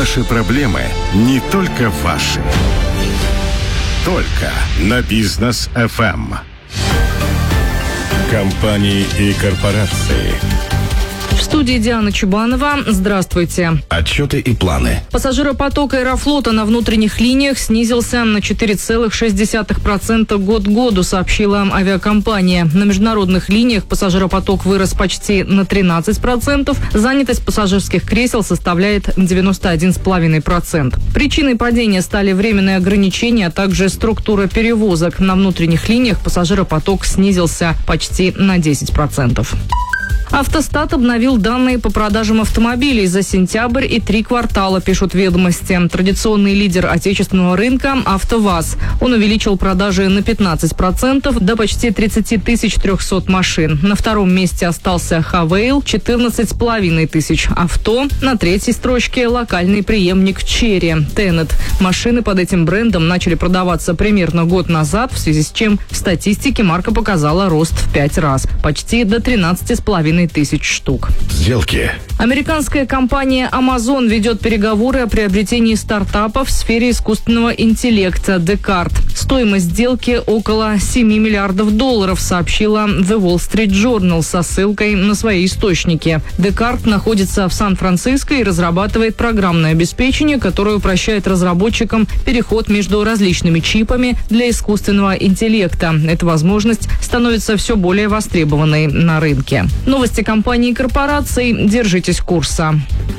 Ваши проблемы не только ваши. Только на Бизнес FM. Компании и корпорации. В студии Диана Чубанова. Здравствуйте. Отчеты и планы. Пассажиропоток Аэрофлота на внутренних линиях снизился на 4,6% год к году, сообщила авиакомпания. На международных линиях пассажиропоток вырос почти на 13%. Занятость пассажирских кресел составляет 91,5%. Причиной падения стали временные ограничения, а также структура перевозок. На внутренних линиях пассажиропоток снизился почти на 10%. Автостат обновил данные по продажам автомобилей за сентябрь и 3 квартала, пишут «Ведомости». Традиционный лидер отечественного рынка – АвтоВАЗ. Он увеличил продажи на 15% до почти 30 300 машин. На втором месте остался Хавейл – 14,5 тысяч авто. На третьей строчке – локальный преемник Черри – Тенет. Машины под этим брендом начали продаваться примерно год назад, в связи с чем в статистике марка показала рост в 5 раз – почти до 13,5 тысяч штук. Сделки. Американская компания Amazon ведет переговоры о приобретении стартапа в сфере искусственного интеллекта Descartes. Стоимость сделки около $7 миллиардов, сообщила The Wall Street Journal со ссылкой на свои источники. Descartes находится в Сан-Франциско и разрабатывает программное обеспечение, которое упрощает разработчикам переход между различными чипами для искусственного интеллекта. Эта возможность становится все более востребованной на рынке. Новости компаний и корпораций. Держитесь курса.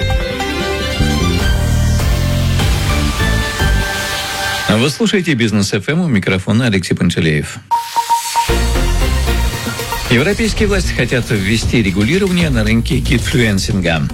Вы слушаете «Бизнес ФМ», у микрофона Алексей Пантелеев. Европейские власти хотят ввести регулирование на рынке кидфлюенсинга.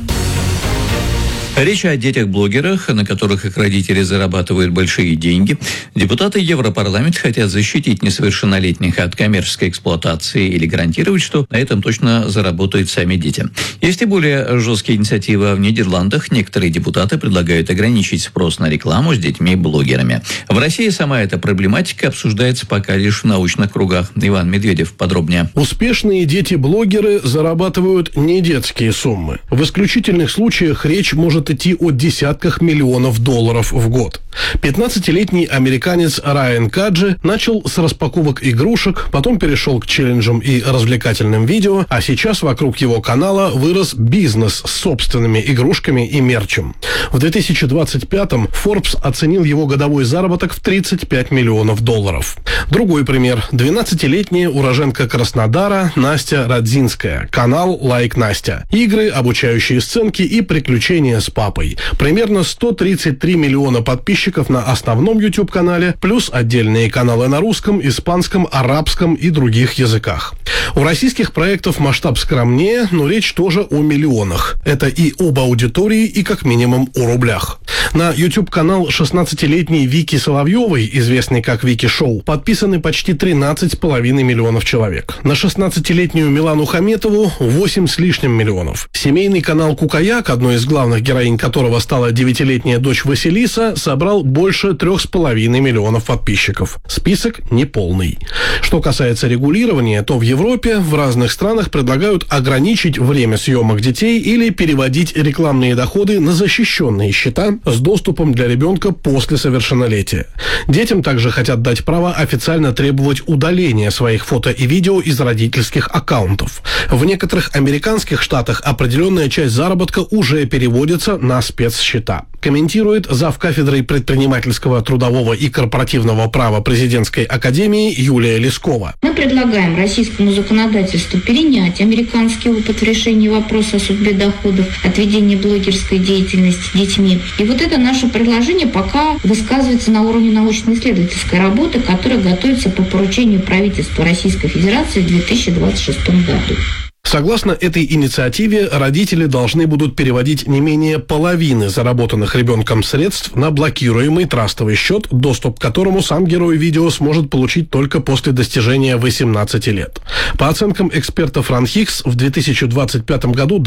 Речь о детях-блогерах, на которых их родители зарабатывают большие деньги. Депутаты Европарламента хотят защитить несовершеннолетних от коммерческой эксплуатации или гарантировать, что на этом точно заработают сами дети. Есть и более жесткие инициативы в Нидерландах. Некоторые депутаты предлагают ограничить спрос на рекламу с детьми-блогерами. В России сама эта проблематика обсуждается пока лишь в научных кругах. Иван Медведев подробнее. Успешные дети-блогеры зарабатывают не детские суммы. В исключительных случаях речь может идти о десятках миллионов долларов в год. 15-летний американец Райан Каджи начал с распаковок игрушек, потом перешел к челленджам и развлекательным видео, а сейчас вокруг его канала вырос бизнес с собственными игрушками и мерчем. В 2025-м Forbes оценил его годовой заработок в $35 миллионов. Другой пример. 12-летняя уроженка Краснодара Настя Радзинская. Канал «Лайк Настя». Игры, обучающие сценки и приключения с папой. Примерно 133 миллиона подписчиков на основном YouTube-канале, плюс отдельные каналы на русском, испанском, арабском и других языках. У российских проектов масштаб скромнее, но речь тоже о миллионах. Это и об аудитории, и как минимум о рублях. На YouTube-канал 16-летней Вики Соловьевой, известной как Вики Шоу, подписаны почти 13,5 миллионов человек. На 16-летнюю Милану Хаметову 8 с лишним миллионов. Семейный канал Кукаяк, одной из главных героинь которого стала 9-летняя дочь Василиса, собрал больше 3,5 миллионов подписчиков. Список неполный. Что касается регулирования, то в Европе в разных странах предлагают ограничить время съемок детей или переводить рекламные доходы на защищенные счета с доступом для ребенка после совершеннолетия. Детям также хотят дать право официально требовать удаления своих фото и видео из родительских аккаунтов. В некоторых американских штатах определенная часть заработка уже переводится на спецсчета. Комментирует завкафедрой предпринимательского, трудового и корпоративного права Президентской академии Юлия Лескова. Мы предлагаем российскому законодательству перенять американский опыт в решении вопроса о судьбе доходов от ведения блогерской деятельности детьми. И вот это наше предложение пока высказывается на уровне научно-исследовательской работы, которая готовится по поручению правительства Российской Федерации в 2026 году. Согласно этой инициативе, родители должны будут переводить не менее половины заработанных ребенком средств на блокируемый трастовый счет, доступ к которому сам герой видео сможет получить только после достижения 18 лет. По оценкам экспертов РАНХИКС, в 2025 году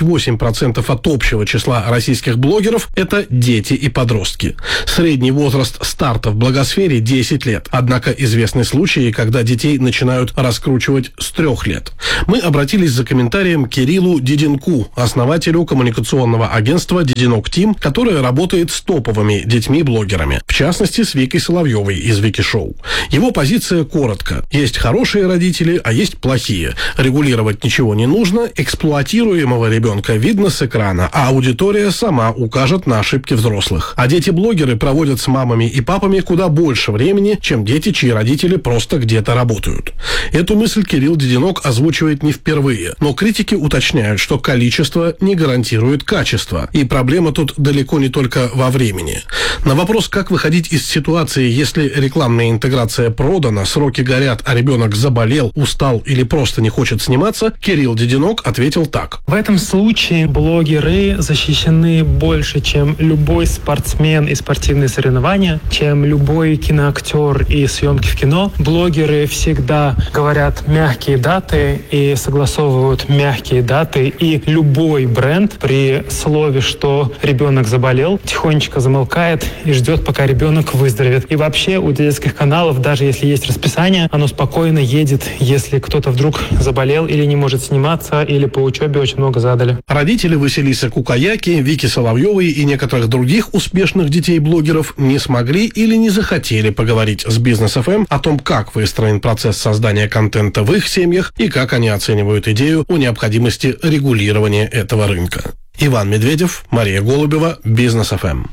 28% от общего числа российских блогеров – это дети и подростки. Средний возраст старта в блогосфере – 10 лет. Однако известны случаи, когда детей начинают раскручивать с 3 лет. Мы обратились за комментарием Кириллу Диденку, основателю коммуникационного агентства «Диденок Тим», которое работает с топовыми детьми-блогерами, в частности, с Викой Соловьевой из Вики Шоу. Его позиция коротко. Есть хорошие родители, а есть плохие. Регулировать ничего не нужно, эксплуатируемого ребенка видно с экрана, а аудитория сама укажет на ошибки взрослых. А дети-блогеры проводят с мамами и папами куда больше времени, чем дети, чьи родители просто где-то работают. Эту мысль Кирилл Диденок озвучивает не впервые, но критики уточняют, что количество не гарантирует качество, и проблема тут далеко не только во времени. На вопрос, как выходить из ситуации, если рекламная интеграция продана, сроки горят, а ребенок заболел, устал или просто не хочет сниматься, Кирилл Диденок ответил так. В этом случае блогеры защищены больше, чем любой спортсмен и спортивные соревнования, чем любой киноактер и съемки в кино. Блогеры всегда говорят мягкие даты и согласовывают мягкие даты, и любой бренд при слове, что ребенок заболел, тихонечко замолкает и ждет, пока ребенок выздоровеет. И вообще у детских каналов, даже если есть расписание, оно спокойно едет, если кто-то вдруг заболел или не может сниматься, или по учебе очень много задали. Родители Василисы Кукаяки, Вики Соловьевой и некоторых других успешных детей-блогеров не смогли или не захотели поговорить с Бизнес ФМ о том, как выстроен процесс создания контента в их семьях и как они оценивают идею о необходимости регулирования этого рынка. Иван Медведев, Мария Голубева, Бизнес ФМ.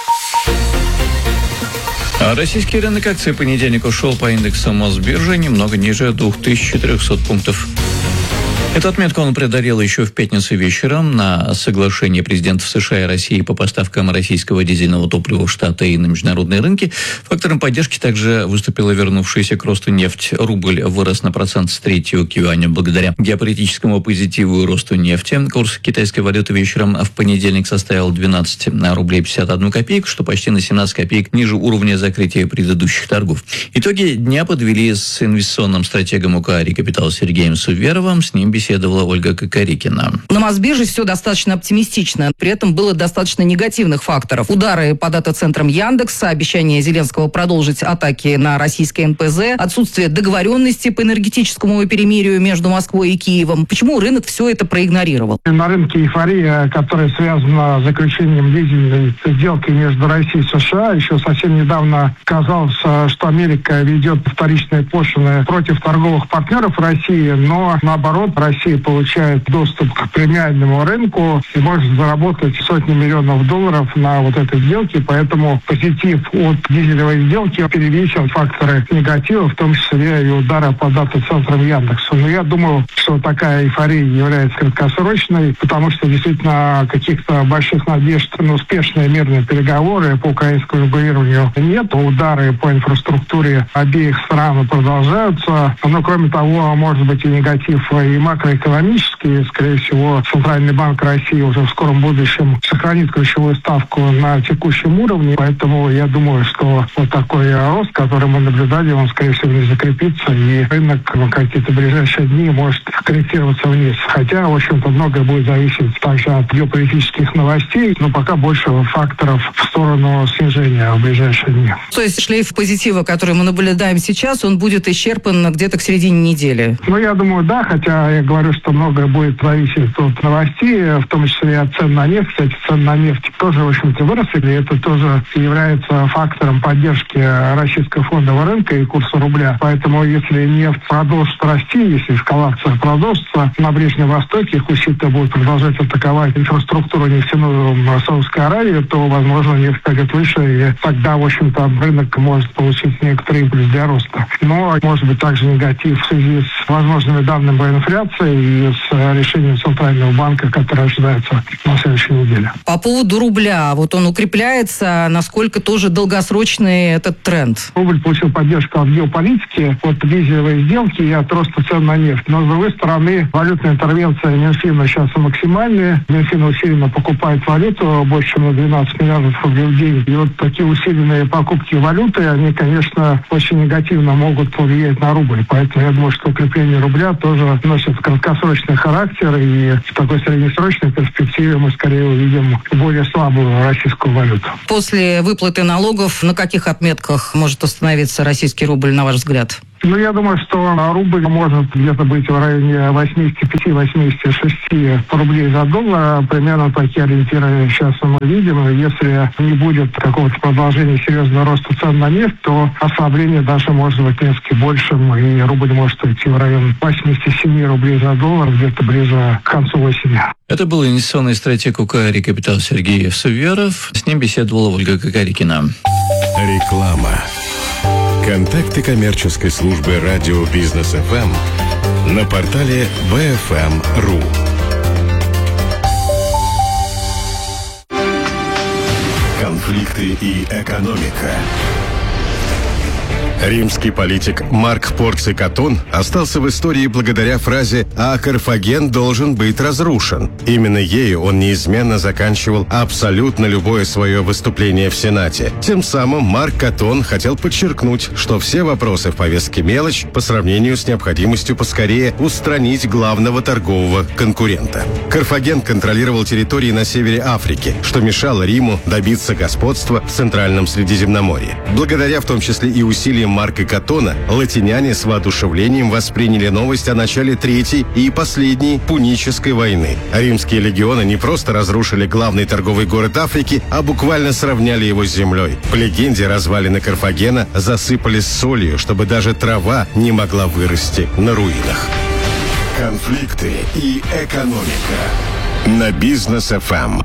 Российский рынок акций в понедельник ушел по индексу Мосбиржи немного ниже 2400 пунктов. Эту отметку он преодолел еще в пятницу вечером на соглашение президентов США и России по поставкам российского дизельного топлива в Штаты и на международные рынки. Фактором поддержки также выступила вернувшаяся к росту нефть. Рубль вырос на процент с 3 к юаню благодаря геополитическому позитиву и росту нефти. Курс китайской валюты вечером в понедельник составил 12 рублей 51 копейку, что почти на 17 копеек ниже уровня закрытия предыдущих торгов. Итоги дня подвели с инвестиционным стратегом УК «Рекапитал» Сергеем Суверовым. С ним беседовала Ольга Кокорикина. На Мосбирже все достаточно оптимистично. При этом было достаточно негативных факторов. Удары по дата-центрам Яндекса, обещание Зеленского продолжить атаки на российское НПЗ, отсутствие договоренности по энергетическому перемирию между Москвой и Киевом. Почему рынок все это проигнорировал? На рынке эйфория, которая связана с заключением дизельной сделки между Россией и США. Еще совсем недавно казалось, что Америка ведет вторичные пошлины против торговых партнеров России, но наоборот, Россия получает доступ к премиальному рынку и может заработать сотни миллионов долларов на вот этой сделке. Поэтому позитив от дизелевой сделки перевесил факторы негатива, в том числе и удара по дата-центрам Яндекса. Но я думаю, что такая эйфория является краткосрочной, потому что действительно каких-то больших надежд на успешные мирные переговоры по украинскому регулированию нет. Удары по инфраструктуре обеих стран продолжаются. Но кроме того, может быть и негатив и макроэкономический. Скорее всего, Центральный банк России уже в скором будущем сохранит ключевую ставку на текущем уровне. Поэтому я думаю, что вот такой рост, который мы наблюдали, он, скорее всего, не закрепится. И рынок в какие-то ближайшие дни может корректироваться вниз. Хотя, в общем-то, многое будет зависеть также от геополитических новостей, но пока больше факторов в сторону снижения в ближайшие дни. То есть шлейф позитива, который мы наблюдаем сейчас, он будет исчерпан где-то к середине недели? Ну, я думаю, да, хотя я говорю, что многое будет зависеть от новостей, в том числе и от цен на нефть. Кстати, цены на нефть тоже, в общем-то, выросли, и это тоже является фактором поддержки российского фондового рынка и курса рубля. Поэтому, если нефть продолжит расти, если эскалация продолжится на Ближнем Востоке, хуситы будут продолжать атаковать инфраструктуру нефтяную Саудовской Аравии, то, возможно, нефть пойдет выше, и тогда, в общем-то, рынок может получить некоторый импульс для роста. Но, может быть, также негатив в связи с возможными данными по инфляции и с решением Центрального банка, которое ожидается на следующей неделе. По поводу рубля, вот он укрепляется, насколько тоже долгосрочный этот тренд? Рубль получил поддержку от геополитики, от дизелевой сделки и от роста цен на нефть. Но, с другой стороны, валютная интервенция Минфина сейчас максимальная. Минфин усиленно покупает валюту, больше, чем на 12 миллиардов рублей в день. И вот такие усиленные покупки валюты, они, конечно, очень негативно могут повлиять на рубль. Поэтому я думаю, что укрепление рубля тоже носит краткосрочный характер, и в такой среднесрочной перспективе мы скорее увидим более слабую российскую валюту. После выплаты налогов на каких отметках может остановиться российский рубль, на ваш взгляд? Ну, я думаю, что рубль может где-то быть в районе 85-86 рублей за доллар. Примерно такие ориентиры сейчас мы видим. Если не будет какого-то продолжения серьезного роста цен на нефть, то ослабление даже может быть несколько большим, и рубль может уйти в район 87 рублей за доллар где-то ближе к концу осени. Это был инвестиционный стратег УК «Рекапитал» Сергей Суверов. С ним беседовала Ольга Кокарикина. Реклама. Контакты коммерческой службы радио «Бизнес ФМ» на портале bfm.ru. Конфликты и экономика. Римский политик Марк Порций Катон остался в истории благодаря фразе «А Карфаген должен быть разрушен». Именно ею он неизменно заканчивал абсолютно любое свое выступление в Сенате. Тем самым Марк Катон хотел подчеркнуть, что все вопросы в повестке мелочь по сравнению с необходимостью поскорее устранить главного торгового конкурента. Карфаген контролировал территории на севере Африки, что мешало Риму добиться господства в Центральном Средиземноморье. Благодаря в том числе и усилиям Марка Катона, латиняне с воодушевлением восприняли новость о начале Третьей и последней Пунической войны. Римские легионы не просто разрушили главный торговый город Африки, а буквально сравняли его с землей. По легенде, развалины Карфагена засыпали солью, чтобы даже трава не могла вырасти на руинах. Конфликты и экономика на Бизнес ФМ.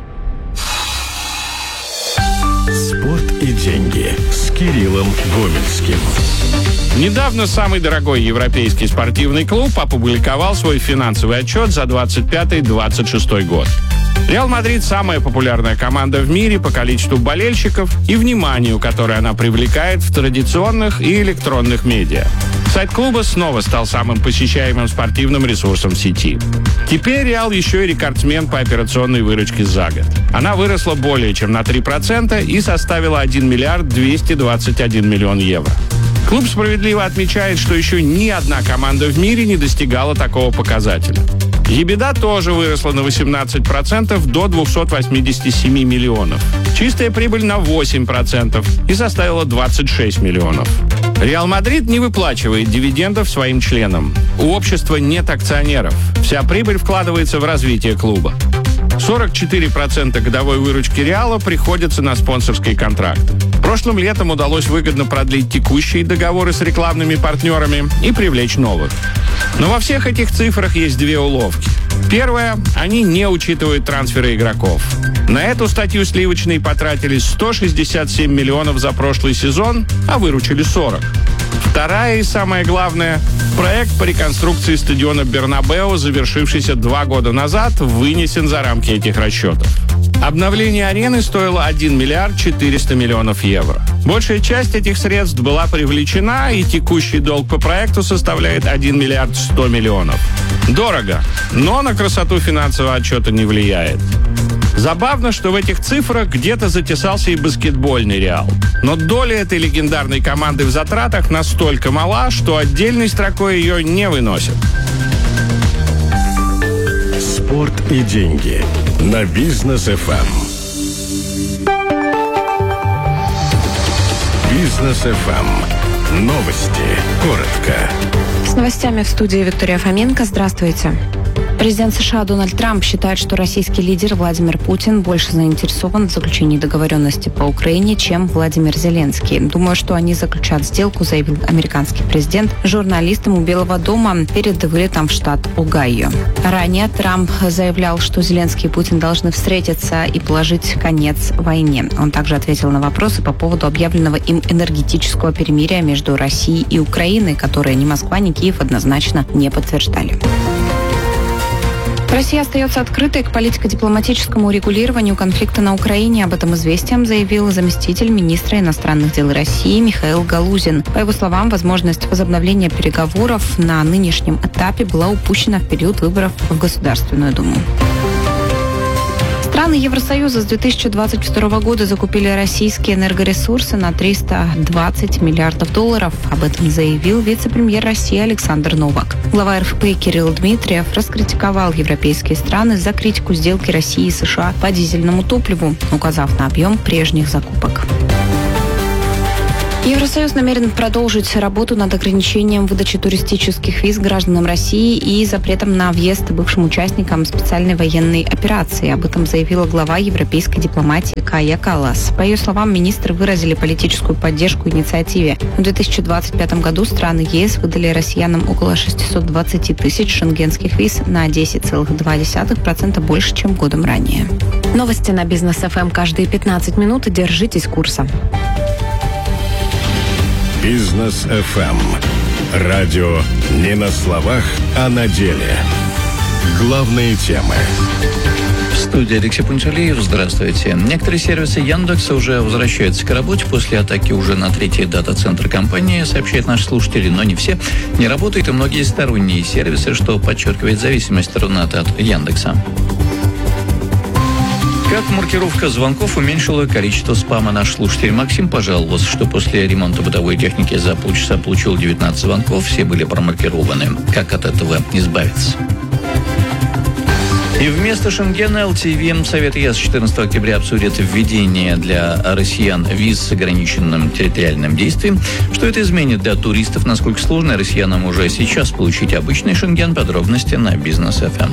Спорт и деньги с Кириллом Гомельским. Недавно самый дорогой европейский спортивный клуб опубликовал свой финансовый отчет за 25-26 год. Реал Мадрид – самая популярная команда в мире по количеству болельщиков и вниманию, которое она привлекает в традиционных и электронных медиа. Сайт клуба снова стал самым посещаемым спортивным ресурсом в сети. Теперь Реал еще и рекордсмен по операционной выручке за год. Она выросла более чем на 3% и составила 1 миллиард 221 миллион евро. Клуб справедливо отмечает, что еще ни одна команда в мире не достигала такого показателя. EBITDA тоже выросла на 18% до 287 миллионов. Чистая прибыль на 8% и составила 26 миллионов. Реал Мадрид не выплачивает дивидендов своим членам. У общества нет акционеров. Вся прибыль вкладывается в развитие клуба. 44% годовой выручки Реала приходится на спонсорские контракты. Прошлым летом удалось выгодно продлить текущие договоры с рекламными партнерами и привлечь новых. Но во всех этих цифрах есть две уловки. Первое, они не учитывают трансферы игроков. На эту статью сливочные потратили 167 миллионов за прошлый сезон, а выручили 40. Вторая и самое главное, проект по реконструкции стадиона Бернабеу, завершившийся 2 года назад, вынесен за рамки этих расчетов. Обновление арены стоило 1 миллиард 400 миллионов евро. Большая часть этих средств была привлечена, и текущий долг по проекту составляет 1 миллиард 100 миллионов. Дорого, но на красоту финансового отчета не влияет. Забавно, что в этих цифрах где-то затесался и баскетбольный Реал. Но доля этой легендарной команды в затратах настолько мала, что отдельной строкой ее не выносят. Спорт и деньги на Бизнес ФМ. Бизнес ФМ. Новости. Коротко. С новостями в студии Виктория Фоменко. Здравствуйте. Президент США Дональд Трамп считает, что российский лидер Владимир Путин больше заинтересован в заключении договоренности по Украине, чем Владимир Зеленский. «Думаю, что они заключат сделку», заявил американский президент журналистам у Белого дома перед вылетом в штат Огайо. Ранее Трамп заявлял, что Зеленский и Путин должны встретиться и положить конец войне. Он также ответил на вопросы по поводу объявленного им энергетического перемирия между Россией и Украиной, которое ни Москва, ни Киев однозначно не подтверждали. Россия остается открытой к политико-дипломатическому урегулированию конфликта на Украине. Об этом «Известиям» заявил заместитель министра иностранных дел России Михаил Галузин. По его словам, возможность возобновления переговоров на нынешнем этапе была упущена в период выборов в Государственную Думу. Страны Евросоюза с 2022 года закупили российские энергоресурсы на 320 миллиардов долларов. Об этом заявил вице-премьер России Александр Новак. Глава РФП Кирилл Дмитриев раскритиковал европейские страны за критику сделки России и США по дизельному топливу, указав на объем прежних закупок. 2 года назад Россия и США подписали соглашение о взаимном экспорте нефти и газа. Соглашение было подписано 16 июня 2022 года. Оно Евросоюз намерен продолжить работу над ограничением выдачи туристических виз гражданам России и запретом на въезд бывшим участникам специальной военной операции. Об этом заявила глава европейской дипломатии Кая Каллас. По ее словам, министры выразили политическую поддержку инициативе. В 2025 году страны ЕС выдали россиянам около 620 тысяч шенгенских виз на 10,2% больше, чем годом ранее. Новости на Бизнес ФМ каждые 15 минут. Держитесь курса. Бизнес FM. Радио не на словах, а на деле. Главные темы. В студии Алексей Пунчалиев. Здравствуйте. Некоторые сервисы Яндекса уже возвращаются к работе после атаки уже на третий дата-центр компании, сообщают наши слушатели, но не все. Не работают и многие сторонние сервисы, что подчеркивает зависимость Рунета от Яндекса. Как маркировка звонков уменьшила количество спама, наш слушатель Максим пожаловался, что после ремонта бытовой техники за полчаса получил 19 звонков, все были промаркированы. Как от этого избавиться? И вместо Шенгена LTV Совет ЕС 14 октября обсудит введение для россиян виз с ограниченным территориальным действием. Что это изменит для туристов? Насколько сложно россиянам уже сейчас получить обычный Шенген? Подробности на Бизнес ФМ.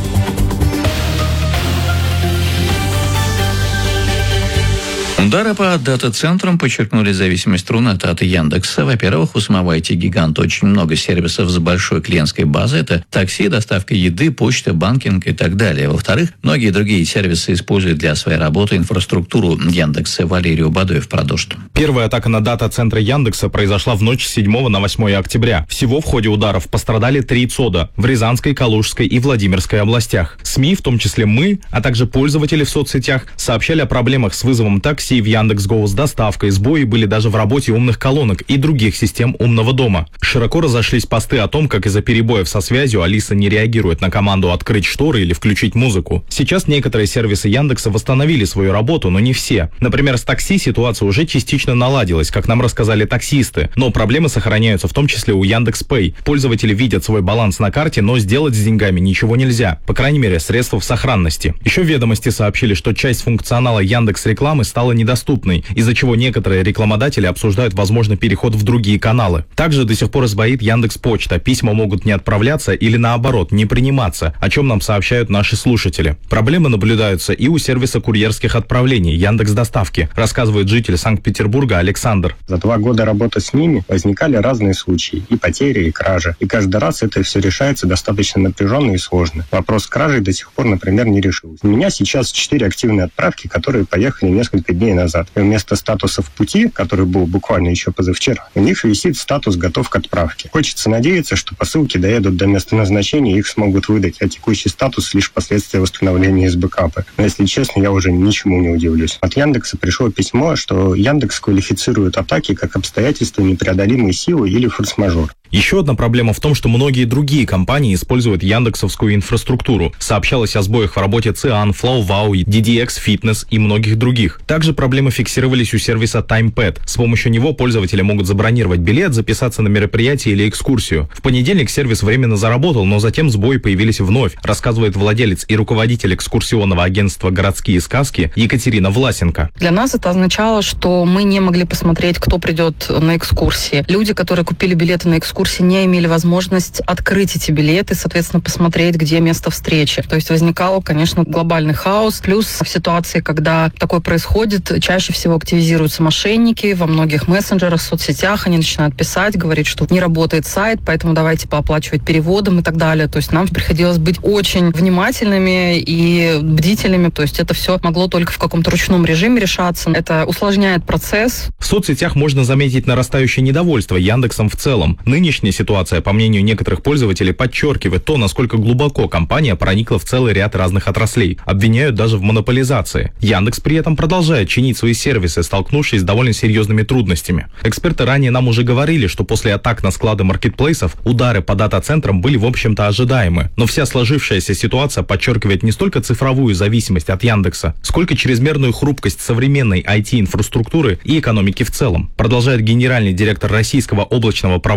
Удары по дата-центрам подчеркнули зависимость Рунета от Яндекса. Во-первых, у самого IT-гиганта очень много сервисов с большой клиентской базой. Это такси, доставка еды, почта, банкинг и так далее. Во-вторых, многие другие сервисы используют для своей работы инфраструктуру Яндекса. Валерий Бадоев продолжит. Первая атака на дата-центры Яндекса произошла в ночь с 7 на 8 октября. Всего в ходе ударов пострадали 3 ЦОДа в Рязанской, Калужской и Владимирской областях. СМИ, в том числе мы, а также пользователи в соцсетях, сообщали о проблемах с вызовом такси в Яндекс.Го, с доставкой. Сбои были даже в работе умных колонок и других систем умного дома. Широко разошлись посты о том, как из-за перебоев со связью Алиса не реагирует на команду открыть шторы или включить музыку. Сейчас некоторые сервисы Яндекса восстановили свою работу, но не все. Например, с такси ситуация уже частично наладилась, как нам рассказали таксисты. Но проблемы сохраняются в том числе у Яндекс.Пэй. Пользователи видят свой баланс на карте, но сделать с деньгами ничего нельзя. По крайней мере, средства в сохранности. Еще ведомости сообщили, что часть функционала Яндекс.Рекламы стала недоступной, из-за чего некоторые рекламодатели обсуждают возможный переход в другие каналы. Также до сих пор сбоит Яндекс.Почта. Письма могут не отправляться или наоборот не приниматься, о чем нам сообщают наши слушатели. Проблемы наблюдаются и у сервиса курьерских отправлений Яндекс.Доставки, рассказывает житель Санкт-Петербурга Александр. За 2 года работы с ними возникали разные случаи, и потери, и кражи. И каждый раз это все решается достаточно напряженно и сложно. Вопрос с кражей до сих пор, например, не решился. У меня сейчас 4 активные отправки, которые поехали несколько дней назад. И вместо статуса в пути, который был буквально еще позавчера, у них висит статус «Готов к отправке». Хочется надеяться, что посылки доедут до места назначения и их смогут выдать, а текущий статус лишь последствия восстановления из бэкапа. Но, если честно, я уже ничему не удивлюсь. От Яндекса пришло письмо, что Яндекс квалифицирует атаки как обстоятельства непреодолимой силы или форс-мажор. Еще одна проблема в том, что многие другие компании используют яндексовскую инфраструктуру. Сообщалось о сбоях в работе Циан, FlowWow, DDX Fitness и многих других. Также проблемы фиксировались у сервиса TimePad. С помощью него пользователи могут забронировать билет, записаться на мероприятие или экскурсию. В понедельник сервис временно заработал, но затем сбои появились вновь, рассказывает владелец и руководитель экскурсионного агентства «Городские сказки» Екатерина Власенко. Для нас это означало, что мы не могли посмотреть, кто придет на экскурсии. Люди, которые купили билеты на экскурсии, не имели возможность открыть эти билеты, соответственно, посмотреть, где место встречи. То есть возникал, конечно, глобальный хаос. Плюс в ситуации, когда такое происходит, чаще всего активизируются мошенники во многих мессенджерах, соцсетях. Они начинают писать, говорить, что не работает сайт, поэтому давайте пооплачивать переводом и так далее. То есть нам приходилось быть очень внимательными и бдительными. То есть это все могло только в каком-то ручном режиме решаться. Это усложняет процесс. В соцсетях можно заметить нарастающее недовольство Яндексом в целом. Нынешняя ситуация, по мнению некоторых пользователей, подчеркивает то, насколько глубоко компания проникла в целый ряд разных отраслей. Обвиняют даже в монополизации. Яндекс при этом продолжает чинить свои сервисы, столкнувшись с довольно серьезными трудностями. Эксперты ранее нам уже говорили, что после атак на склады маркетплейсов удары по дата-центрам были, в общем-то, ожидаемы. Но вся сложившаяся ситуация подчеркивает не столько цифровую зависимость от Яндекса, сколько чрезмерную хрупкость современной IT-инфраструктуры и экономики в целом, продолжает генеральный директор российского облачного провайдера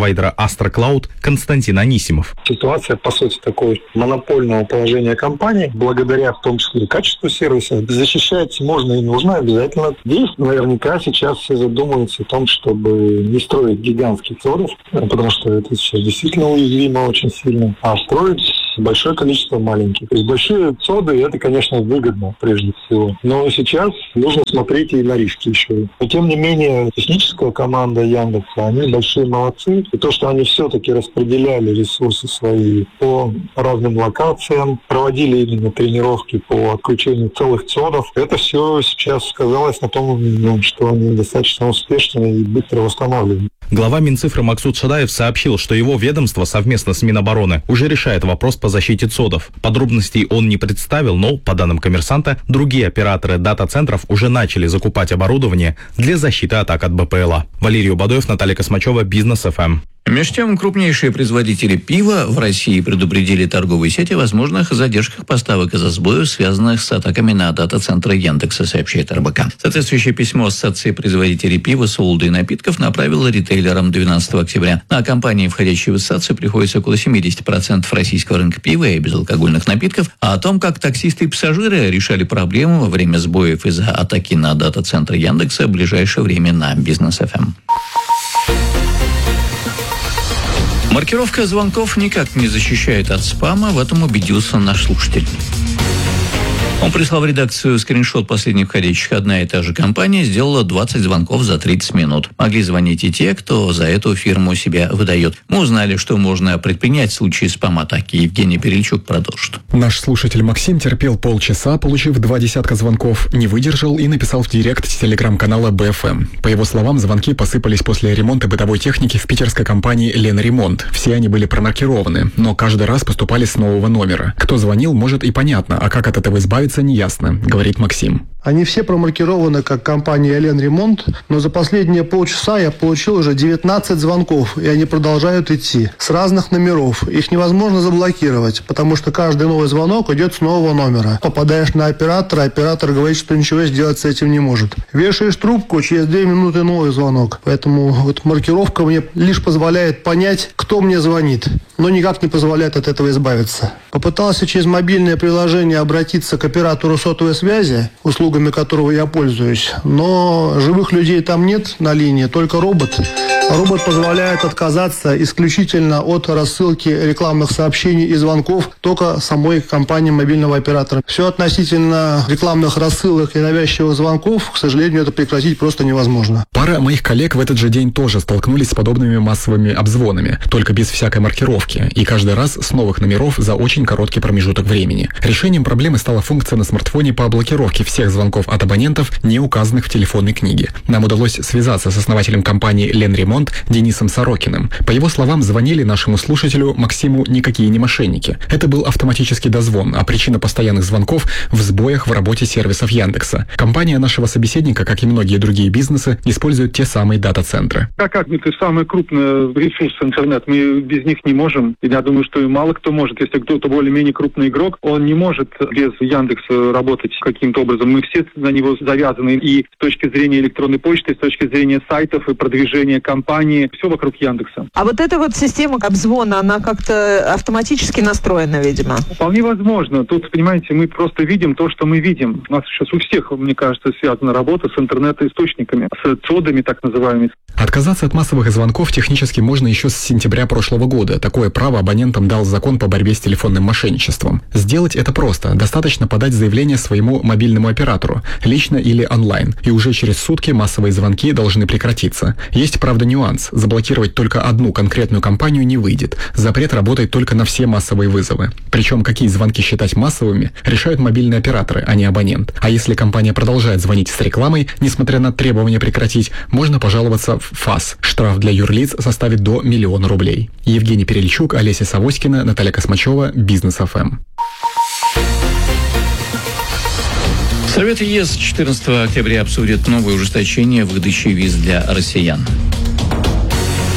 Astra Cloud Константин Анисимов. Ситуация, по сути, такой монопольного положения компании, благодаря в том числе качеству сервиса, защищать можно и нужно обязательно. Здесь наверняка сейчас все задумываются о том, чтобы не строить гигантских цодов, потому что это сейчас действительно уязвимо очень сильно, а строить большое количество маленьких. То есть большие цоды, это, конечно, выгодно прежде всего. Но сейчас нужно смотреть и на риски еще. Но, тем не менее, техническая команда Яндекса, они большие молодцы. И то, что они все-таки распределяли ресурсы свои по разным локациям, проводили именно тренировки по отключению целых цодов, это все сейчас сказалось на том, что они достаточно успешны и быстро восстанавливают. Глава Минцифры Максут Шадаев сообщил, что его ведомство совместно с Минобороны уже решает вопрос по защите цодов. Подробностей он не представил, но, по данным «Коммерсанта», другие операторы дата-центров уже начали закупать оборудование для защиты атак от БПЛА. Валерий Убадоев, Наталья Космачева, Бизнес ФМ. Между тем, крупнейшие производители пива в России предупредили торговые сети о возможных задержках поставок из-за сбоев, связанных с атаками на дата-центры Яндекса, сообщает РБК. Соответствующее письмо Ассоциации производителей пива, солода и напитков направила ритейлерам 12 октября. На компании, входящие в ассоциацию, приходится около 70% российского рынка пива и безалкогольных напитков. А о том, как таксисты и пассажиры решали проблему во время сбоев из-за атаки на дата-центры Яндекса, в ближайшее время на Бизнес ФМ. Маркировка звонков никак не защищает от спама, в этом убедился наш слушатель. Он прислал в редакцию скриншот последних входящих. Одна и та же компания сделала 20 звонков за 30 минут. Могли звонить и те, кто за эту фирму себя выдает. Мы узнали, что можно предпринять в случае спам-атаки. Евгений Перельчук продолжит. Наш слушатель Максим терпел полчаса, получив 20 звонков, не выдержал и написал в директ телеграм-канала БФМ. По его словам, звонки посыпались после ремонта бытовой техники в питерской компании «Ленремонт». Все они были промаркированы, но каждый раз поступали с нового номера. Кто звонил, может и понятно, а как от этого избавиться, неясно, говорит Максим. Они все промаркированы как компания «Ленремонт», но за последние полчаса я получил уже 19 звонков, и они продолжают идти с разных номеров. Их невозможно заблокировать, потому что каждый новый звонок идет с нового номера. Попадаешь на оператора, оператор говорит, что ничего сделать с этим не может. Вешаешь трубку, через 2 минуты новый звонок. Поэтому вот маркировка мне лишь позволяет понять, кто мне звонит, но никак не позволяет от этого избавиться. Попытался через мобильное приложение обратиться к оператору сотовой связи, услугами которого я пользуюсь, но живых людей там нет на линии, только робот. Робот позволяет отказаться исключительно от рассылки рекламных сообщений и звонков только самой компании мобильного оператора. Все относительно рекламных рассылок и навязчивых звонков, к сожалению, это прекратить просто невозможно. Пара моих коллег в этот же день тоже столкнулись с подобными массовыми обзвонами, только без всякой маркировки, и каждый раз с новых номеров за очень короткий промежуток времени. Решением проблемы стала функция на смартфоне по блокировке всех звонков от абонентов, не указанных в телефонной книге. Нам удалось связаться с основателем компании «Ленремонт» Денисом Сорокиным. По его словам, звонили нашему слушателю Максиму никакие не мошенники. Это был автоматический дозвон, а причина постоянных звонков в сбоях в работе сервисов Яндекса. Компания нашего собеседника, как и многие другие бизнесы, использует те самые дата-центры. Это самый крупный ресурс интернет. Мы без них не можем. И я думаю, что и мало кто может. Если кто-то более-менее крупный игрок, он не может без Яндекса работать каким-то образом. Мы все на него завязаны и с точки зрения электронной почты, и с точки зрения сайтов и продвижения компании. Все вокруг Яндекса. А вот эта вот система обзвона, она как-то автоматически настроена, видимо? Вполне возможно. Тут, понимаете, мы просто видим то, что мы видим. У нас сейчас у всех, мне кажется, связана работа с интернет-источниками, с цодами так называемыми. Отказаться от массовых звонков технически можно еще с сентября прошлого года. Такое право абонентам дал закон по борьбе с телефонным мошенничеством. Сделать это просто. Достаточно подать заявление своему мобильному оператору, лично или онлайн, и уже через сутки массовые звонки должны прекратиться. Есть, правда, нюанс. Заблокировать только одну конкретную компанию не выйдет. Запрет работает только на все массовые вызовы. Причем какие звонки считать массовыми, решают мобильные операторы, а не абонент. А если компания продолжает звонить с рекламой, несмотря на требования прекратить, можно пожаловаться в ФАС. Штраф для юрлиц составит до 1 000 000 рублей. Евгений Перельчук, Олеся Савоськина, Наталья Космачева, Бизнес ФМ. Совет ЕС 14 октября обсудит новое ужесточение выдачи виз для россиян.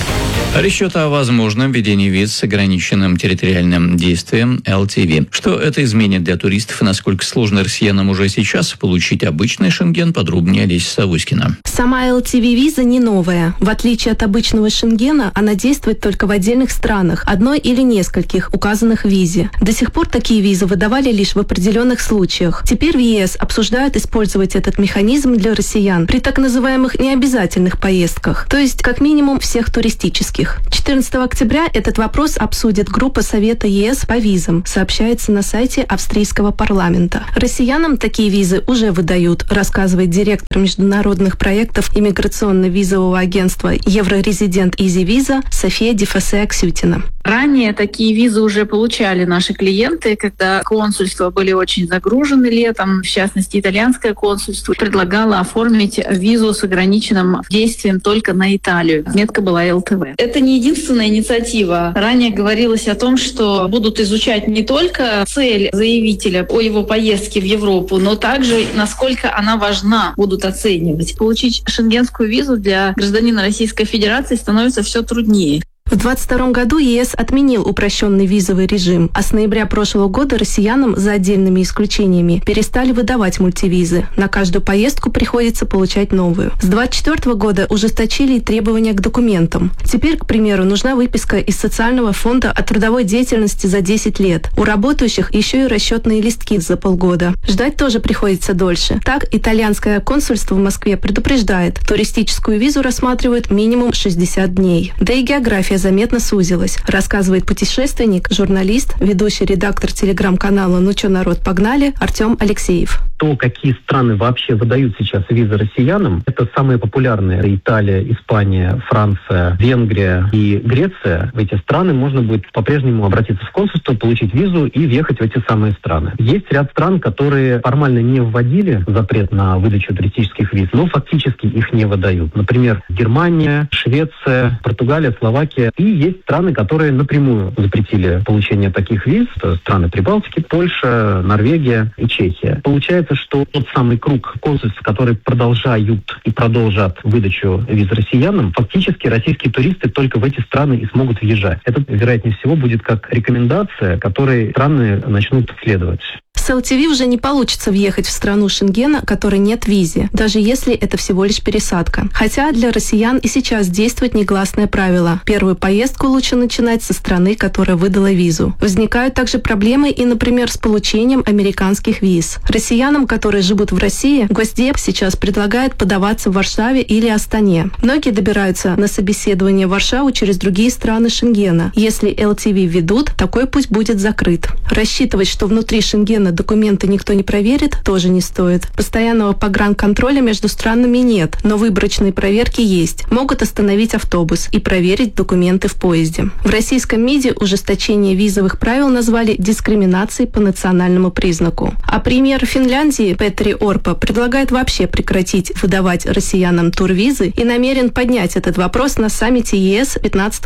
Речь идет о возможном введении виз с ограниченным территориальным действием LTV. Что это изменит для туристов и насколько сложно россиянам уже сейчас получить обычный Шенген, подробнее Олеся Савоськина. Сама LTV-виза не новая. В отличие от обычного Шенгена, она действует только в отдельных странах, одной или нескольких, указанных в визе. До сих пор такие визы выдавали лишь в определенных случаях. Теперь в ЕС обсуждают использовать этот механизм для россиян при так называемых необязательных поездках, то есть как минимум всех туристических. 14 октября этот вопрос обсудит группа Совета ЕС по визам, сообщается на сайте австрийского парламента. Россиянам такие визы уже выдают, рассказывает директор международных проектов иммиграционно-визового агентства Еврорезидент Изи Виза София Дефасе-Аксютина. Ранее такие визы уже получали наши клиенты, когда консульства были очень загружены летом. В частности, итальянское консульство предлагало оформить визу с ограниченным действием только на Италию. Метка была ЛТВ. Это не единственная инициатива. Ранее говорилось о том, что будут изучать не только цель заявителя о его поездке в Европу, но также насколько она важна, будут оценивать. Получить шенгенскую визу для гражданина Российской Федерации становится все труднее. В 2022 году ЕС отменил упрощенный визовый режим, а с ноября прошлого года россиянам, за отдельными исключениями, перестали выдавать мультивизы. На каждую поездку приходится получать новую. С 2024 года ужесточили требования к документам. Теперь, к примеру, нужна выписка из социального фонда о трудовой деятельности за 10 лет. У работающих еще и расчетные листки за полгода. Ждать тоже приходится дольше. Так, итальянское консульство в Москве предупреждает, туристическую визу рассматривают минимум 60 дней. Да и география заметно сузилась, рассказывает путешественник, журналист, ведущий редактор телеграм-канала «Ну чё, народ, погнали» Артем Алексеев. То, какие страны вообще выдают сейчас визы россиянам, это самые популярные. Италия, Испания, Франция, Венгрия и Греция. В эти страны можно будет по-прежнему обратиться в консульство, получить визу и въехать в эти самые страны. Есть ряд стран, которые формально не вводили запрет на выдачу туристических виз, но фактически их не выдают. Например, Германия, Швеция, Португалия, Словакия. И есть страны, которые напрямую запретили получение таких виз. Это страны Прибалтики, Польша, Норвегия и Чехия. Получается, что тот самый круг консульств, которые продолжают и продолжат выдачу виз россиянам, фактически российские туристы только в эти страны и смогут въезжать. Это, вероятнее всего, будет как рекомендация, которой страны начнут следовать. С LTV уже не получится въехать в страну Шенгена, которой нет визы, даже если это всего лишь пересадка. Хотя для россиян и сейчас действует негласное правило. Первую поездку лучше начинать со страны, которая выдала визу. Возникают также проблемы и, например, с получением американских виз. Россиянам, которые живут в России, Госдеп сейчас предлагает подаваться в Варшаве или Астане. Многие добираются на собеседование в Варшаву через другие страны Шенгена. Если LTV введут, такой путь будет закрыт. Рассчитывать, что внутри Шенгена документы никто не проверит, тоже не стоит. Постоянного погранконтроля между странами нет, но выборочные проверки есть. Могут остановить автобус и проверить документы в поезде. В российском МИДе ужесточение визовых правил назвали дискриминацией по национальному признаку. А премьер Финляндии Петри Орпа предлагает вообще прекратить выдавать россиянам турвизы и намерен поднять этот вопрос на саммите ЕС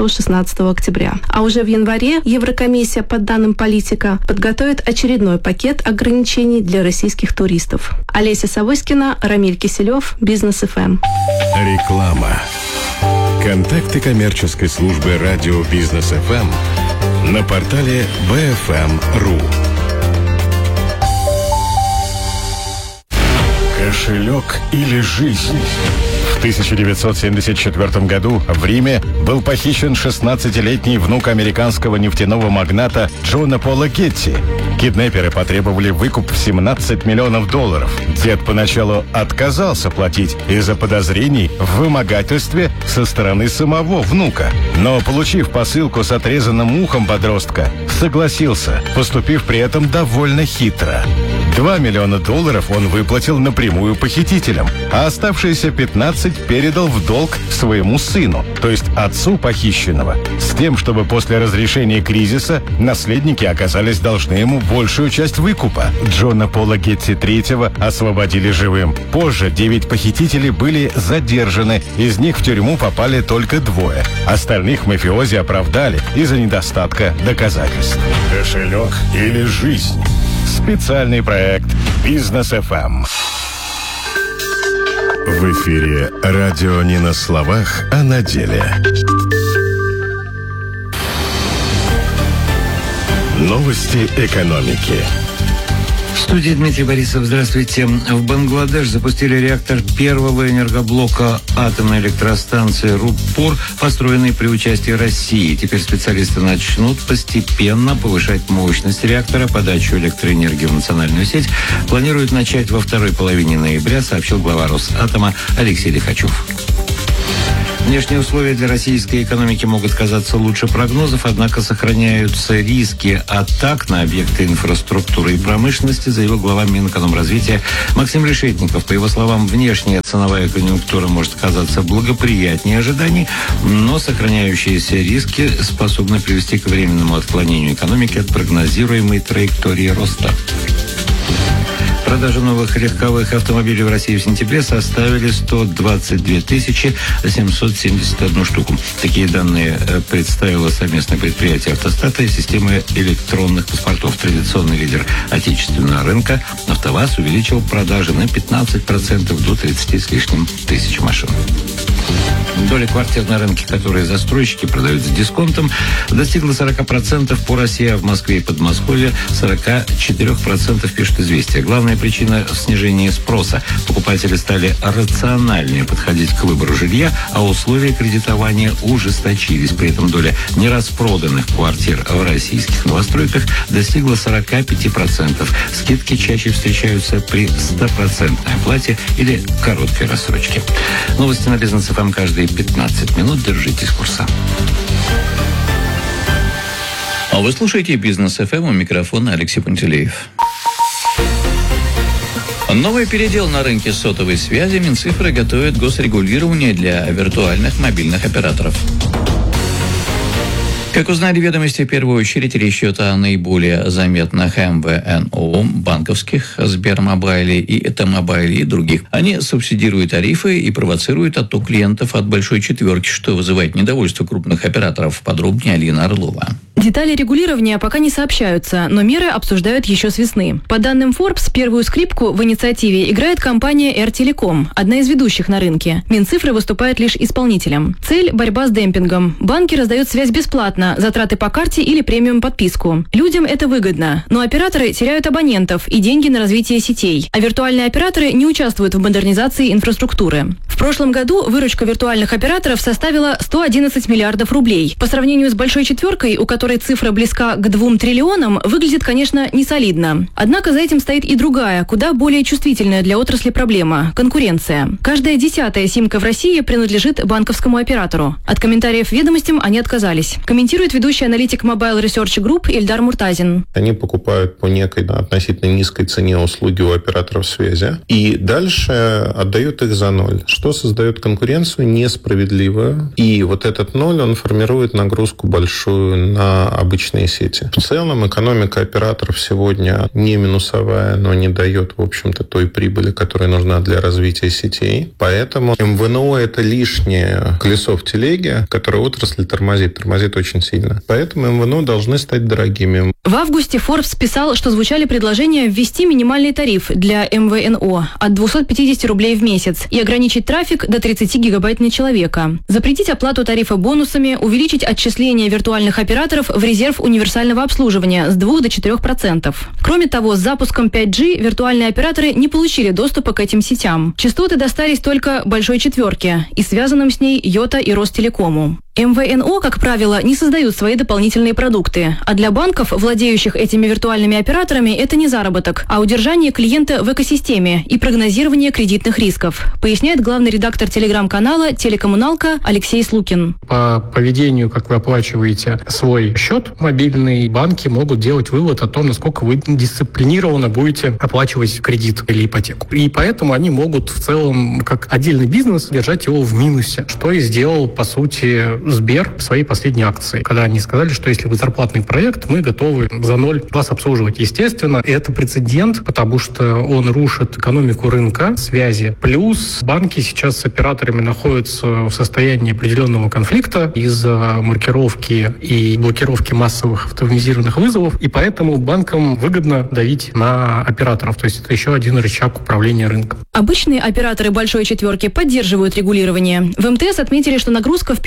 15-16 октября. А уже в январе Еврокомиссия, по данным Политика, подготовит очередной пакет ограничений для российских туристов. Олеся Савоськина, Рамиль Киселев, Бизнес ФМ. Реклама. Контакты коммерческой службы радио Бизнес ФМ на портале bfm.ru. Кошелек или жизнь? В 1974 году в Риме был похищен 16-летний внук американского нефтяного магната Джона Пола Гетти. Киднеперы потребовали выкуп в $17 миллионов. Дед поначалу отказался платить из-за подозрений в вымогательстве со стороны самого внука. Но, получив посылку с отрезанным ухом подростка, согласился, поступив при этом довольно хитро. $2 миллиона он выплатил напрямую похитителям, а оставшиеся 15 передал в долг своему сыну, то есть отцу похищенного, с тем, чтобы после разрешения кризиса наследники оказались должны ему большую часть выкупа. Джона Пола Гетти III освободили живым. Позже 9 похитителей были задержаны, из них в тюрьму попали только 2. Остальных мафиози оправдали из-за недостатка доказательств. Кошелек или жизнь? Специальный проект Бизнес ФМ. В эфире радио не на словах, а на деле. Новости экономики. В студии Дмитрий Борисов. Здравствуйте. В Бангладеш запустили реактор первого энергоблока атомной электростанции Руппур, построенный при участии России. Теперь специалисты начнут постепенно повышать мощность реактора. Подачу электроэнергии в национальную сеть планируют начать во второй половине ноября, сообщил глава Росатома Алексей Лихачев. Внешние условия для российской экономики могут казаться лучше прогнозов, однако сохраняются риски атак на объекты инфраструктуры и промышленности, заявил глава Минэкономразвития Максим Решетников. По его словам, внешняя ценовая конъюнктура может казаться благоприятнее ожиданий, но сохраняющиеся риски способны привести к временному отклонению экономики от прогнозируемой траектории роста. Продажи новых легковых автомобилей в России в сентябре составили 122 771 штуку. Такие данные представило совместное предприятие «АвтоСтата» и системы электронных паспортов. Традиционный лидер отечественного рынка «АвтоВАЗ» увеличил продажи на 15% до 30 с лишним тысяч машин. Доля квартир на рынке, которые застройщики продают с дисконтом, достигла 40% по России, а в Москве и Подмосковье 44%, пишет «Известия». Главная причина в снижении спроса. Покупатели стали рациональнее подходить к выбору жилья, а условия кредитования ужесточились. При этом доля нераспроданных квартир в российских новостройках достигла 45%. Скидки чаще встречаются при 100% оплате или короткой рассрочке. Новости на Бизнес ФМ каждые 15 минут. Держитесь курса. А вы слушаете Бизнес ФМ, у микрофона Алексей Пантелеев. Новый передел на рынке сотовой связи. Минцифры готовит госрегулирование для виртуальных мобильных операторов. Как узнали ведомости, в первую очередь речь идет о наиболее заметных МВНО, банковских, Сбермобайле и Т-Мобайле и других. Они субсидируют тарифы и провоцируют отток клиентов от большой четверки, что вызывает недовольство крупных операторов. Подробнее Алина Орлова. Детали регулирования пока не сообщаются, но меры обсуждают еще с весны. По данным Forbes, первую скрипку в инициативе играет компания R-Telecom, одна из ведущих на рынке. Минцифры выступает лишь исполнителем. Цель – борьба с демпингом. Банки раздают связь бесплатно, затраты по карте или премиум-подписку. Людям это выгодно, но операторы теряют абонентов и деньги на развитие сетей, а виртуальные операторы не участвуют в модернизации инфраструктуры. В прошлом году выручка виртуальных операторов составила 111 миллиардов рублей. По сравнению с большой четверкой, у которой цифра близка к 2 триллионам, выглядит, конечно, не солидно. Однако за этим стоит и другая, куда более чувствительная для отрасли проблема – конкуренция. Каждая 10-я симка в России принадлежит банковскому оператору. От комментариев ведомостям они отказались. Комментирует ведущий аналитик Mobile Research Group Ильдар Муртазин. Они покупают по некой относительно низкой цене услуги у операторов связи и дальше отдают их за ноль, что создает конкуренцию несправедливую. И вот этот ноль, он формирует нагрузку большую на обычные сети. В целом экономика операторов сегодня не минусовая, но не дает, в общем-то, той прибыли, которая нужна для развития сетей. Поэтому МВНО – это лишнее колесо в телеге, которое отрасль тормозит очень сильно. Поэтому МВНО должны стать дорогими. В августе Forbes писал, что звучали предложения ввести минимальный тариф для МВНО от 250 рублей в месяц и ограничить трафик до 30 гигабайт на человека. Запретить оплату тарифа бонусами, увеличить отчисления виртуальных операторов в резерв универсального обслуживания с 2 до 4%. Кроме того, с запуском 5G виртуальные операторы не получили доступа к этим сетям. Частоты достались только большой четверке и связанным с ней Йота и Ростелекому. МВНО, как правило, не создают свои дополнительные продукты, а для банков, владеющих этими виртуальными операторами, это не заработок, а удержание клиента в экосистеме и прогнозирование кредитных рисков, поясняет главный редактор телеграм-канала «Телекоммуналка» Алексей Слукин. По поведению, как вы оплачиваете свой счет, мобильные банки могут делать вывод о том, насколько вы дисциплинированно будете оплачивать кредит или ипотеку. И поэтому они могут в целом, как отдельный бизнес, держать его в минусе, что и сделал, по сути, Сбер в своей последней акции, когда они сказали, что если вы зарплатный проект, мы готовы за ноль вас обслуживать. Естественно, это прецедент, потому что он рушит экономику рынка связи. Плюс банки сейчас с операторами находятся в состоянии определенного конфликта из-за маркировки и блокировки массовых автоматизированных вызовов, и поэтому банкам выгодно давить на операторов. То есть это еще один рычаг управления рынком. Обычные операторы большой четверки поддерживают регулирование. В МТС отметили, что нагрузка в первую очередь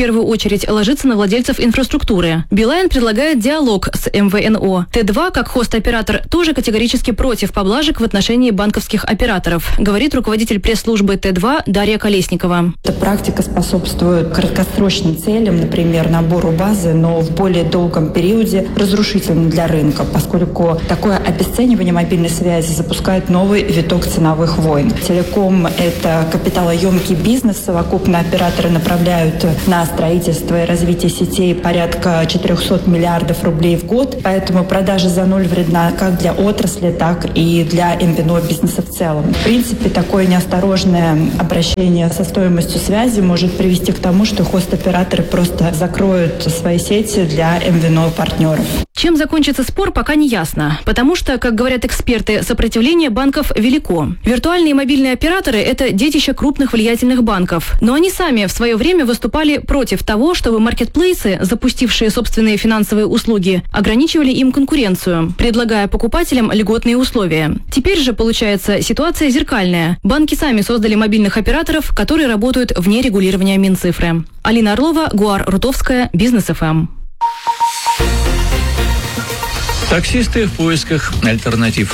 очередь ложится на владельцев инфраструктуры. Билайн предлагает диалог с МВНО. Т2, как хост-оператор, тоже категорически против поблажек в отношении банковских операторов, говорит руководитель пресс-службы Т2 Дарья Колесникова. Эта практика способствует краткосрочным целям, например, набору базы, но в более долгом периоде разрушительно для рынка, поскольку такое обесценивание мобильной связи запускает новый виток ценовых войн. Телеком – это капиталоемкий бизнес. Совокупно операторы направляют на строительство и развитие сетей порядка 400 миллиардов рублей в год. Поэтому продажа за ноль вредна как для отрасли, так и для МВНО бизнеса в целом. В принципе, такое неосторожное обращение со стоимостью связи может привести к тому, что хост-операторы просто закроют свои сети для МВНО партнеров. Чем закончится спор, пока не ясно. Потому что, как говорят эксперты, сопротивление банков велико. Виртуальные мобильные операторы – это детище крупных влиятельных банков. Но они сами в свое время выступали против того, чтобы маркетплейсы, запустившие собственные финансовые услуги, ограничивали им конкуренцию, предлагая покупателям льготные условия. Теперь же, получается, ситуация зеркальная. Банки сами создали мобильных операторов, которые работают вне регулирования Минцифры. Алина Орлова, Гуар Рутовская, Бизнес ФМ. Таксисты в поисках альтернатив.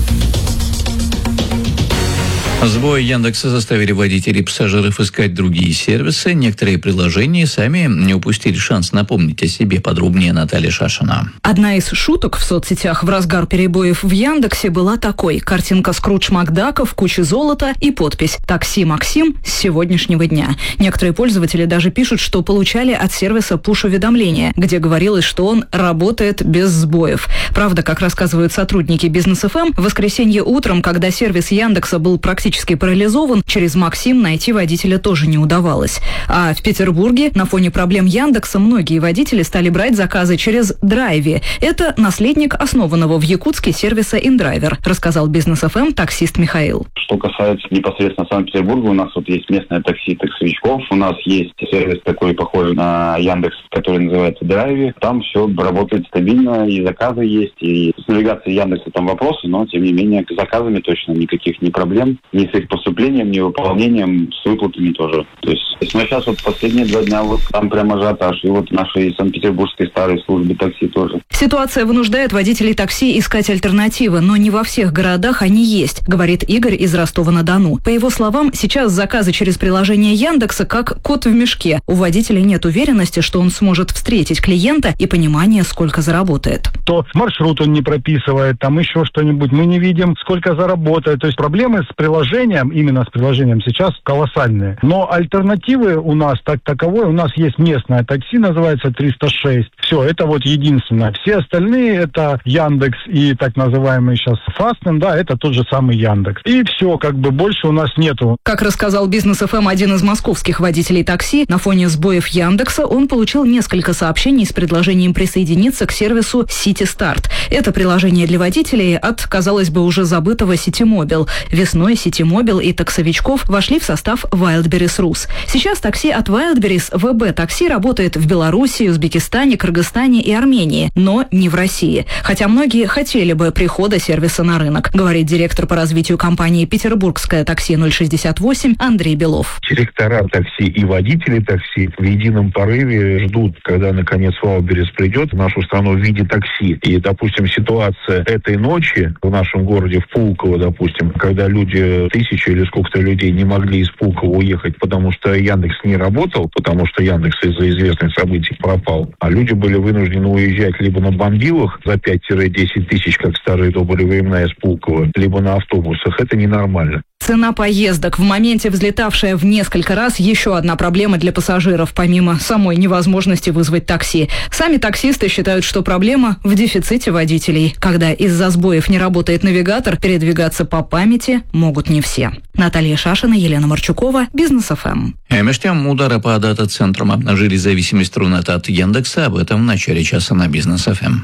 Сбои Яндекса заставили водителей и пассажиров искать другие сервисы. Некоторые приложения сами не упустили шанс напомнить о себе. Подробнее Наталья Шашина. Одна из шуток в соцсетях в разгар перебоев в Яндексе была такой. Картинка Скрудж Макдака в куче золота и подпись «Такси Максим с сегодняшнего дня». Некоторые пользователи даже пишут, что получали от сервиса пуш-уведомления, где говорилось, что он работает без сбоев. Правда, как рассказывают сотрудники Бизнес ФМ, в воскресенье утром, когда сервис Яндекса был практически парализован, через Максим найти водителя тоже не удавалось. А в Петербурге на фоне проблем Яндекса многие водители стали брать заказы через Драйви. Это наследник основанного в Якутске сервиса InDriver, рассказал Бизнес ФМ таксист Михаил. Что касается непосредственно Санкт-Петербурга, у нас вот есть местное такси таксовичков, у нас есть сервис такой похожий на Яндекс, который называется Драйви. Там все работает стабильно, и заказы есть, и с навигацией Яндекса там вопросы, но тем не менее с заказами точно никаких не проблем. Ни с их поступлением, ни выполнением, с выплатами тоже. То есть сейчас вот последние 2 дня вот там прямо ажиотаж. И вот нашей Санкт-Петербургской старой службе такси тоже. Ситуация вынуждает водителей такси искать альтернативы, но не во всех городах они есть, говорит Игорь из Ростова-на-Дону. По его словам, сейчас заказы через приложение Яндекса как кот в мешке. У водителя нет уверенности, что он сможет встретить клиента и понимания, сколько заработает. То маршрут он не прописывает, там еще что-нибудь. Мы не видим, сколько заработает. То есть проблемы с приложением, именно с приложением сейчас колоссальные. Но альтернативы у нас таковой, у нас есть местное такси, называется 306. Все, это вот единственное. Все остальные это Яндекс и так называемый сейчас Фастен, да, это тот же самый Яндекс. И все, как бы больше у нас нету. Как рассказал Бизнес ФМ один из московских водителей такси, на фоне сбоев Яндекса он получил несколько сообщений с предложением присоединиться к сервису City Start. Это приложение для водителей от, казалось бы, уже забытого Ситимобил. Весной Ситимобил и таксовичков вошли в состав Wildberries Rus. Сейчас такси от Wildberries ВБ Такси работает в Беларуси, Узбекистане, Кыргызстане и Армении, но не в России. Хотя многие хотели бы прихода сервиса на рынок, говорит директор по развитию компании «Петербургское такси 068» Андрей Белов. Директора такси и водители такси в едином порыве ждут, когда наконец Wildberries придет в нашу страну в виде такси. И, допустим, ситуация этой ночи в нашем городе, в Пулково, допустим, когда люди, 1000 или сколько-то людей не могли из Пулково уехать, потому что Яндекс не работал, потому что Яндекс из-за известных событий пропал, а люди были вынуждены уезжать либо на бомбилах за 5-10 тысяч, как старые добрые времена из Пулково, либо на автобусах. Это ненормально. Цена поездок в моменте взлетавшая в несколько раз, еще одна проблема для пассажиров, помимо самой невозможности вызвать такси. Сами таксисты считают, что проблема в дефиците водителей. Когда из-за сбоев не работает навигатор, передвигаться по памяти могут не все. Наталья Шашина, Елена Марчукова, Бизнес ФМ. Между тем, удары по дата-центрам обнажили зависимость Рунета от Яндекса. Об этом в начале часа на Бизнес ФМ.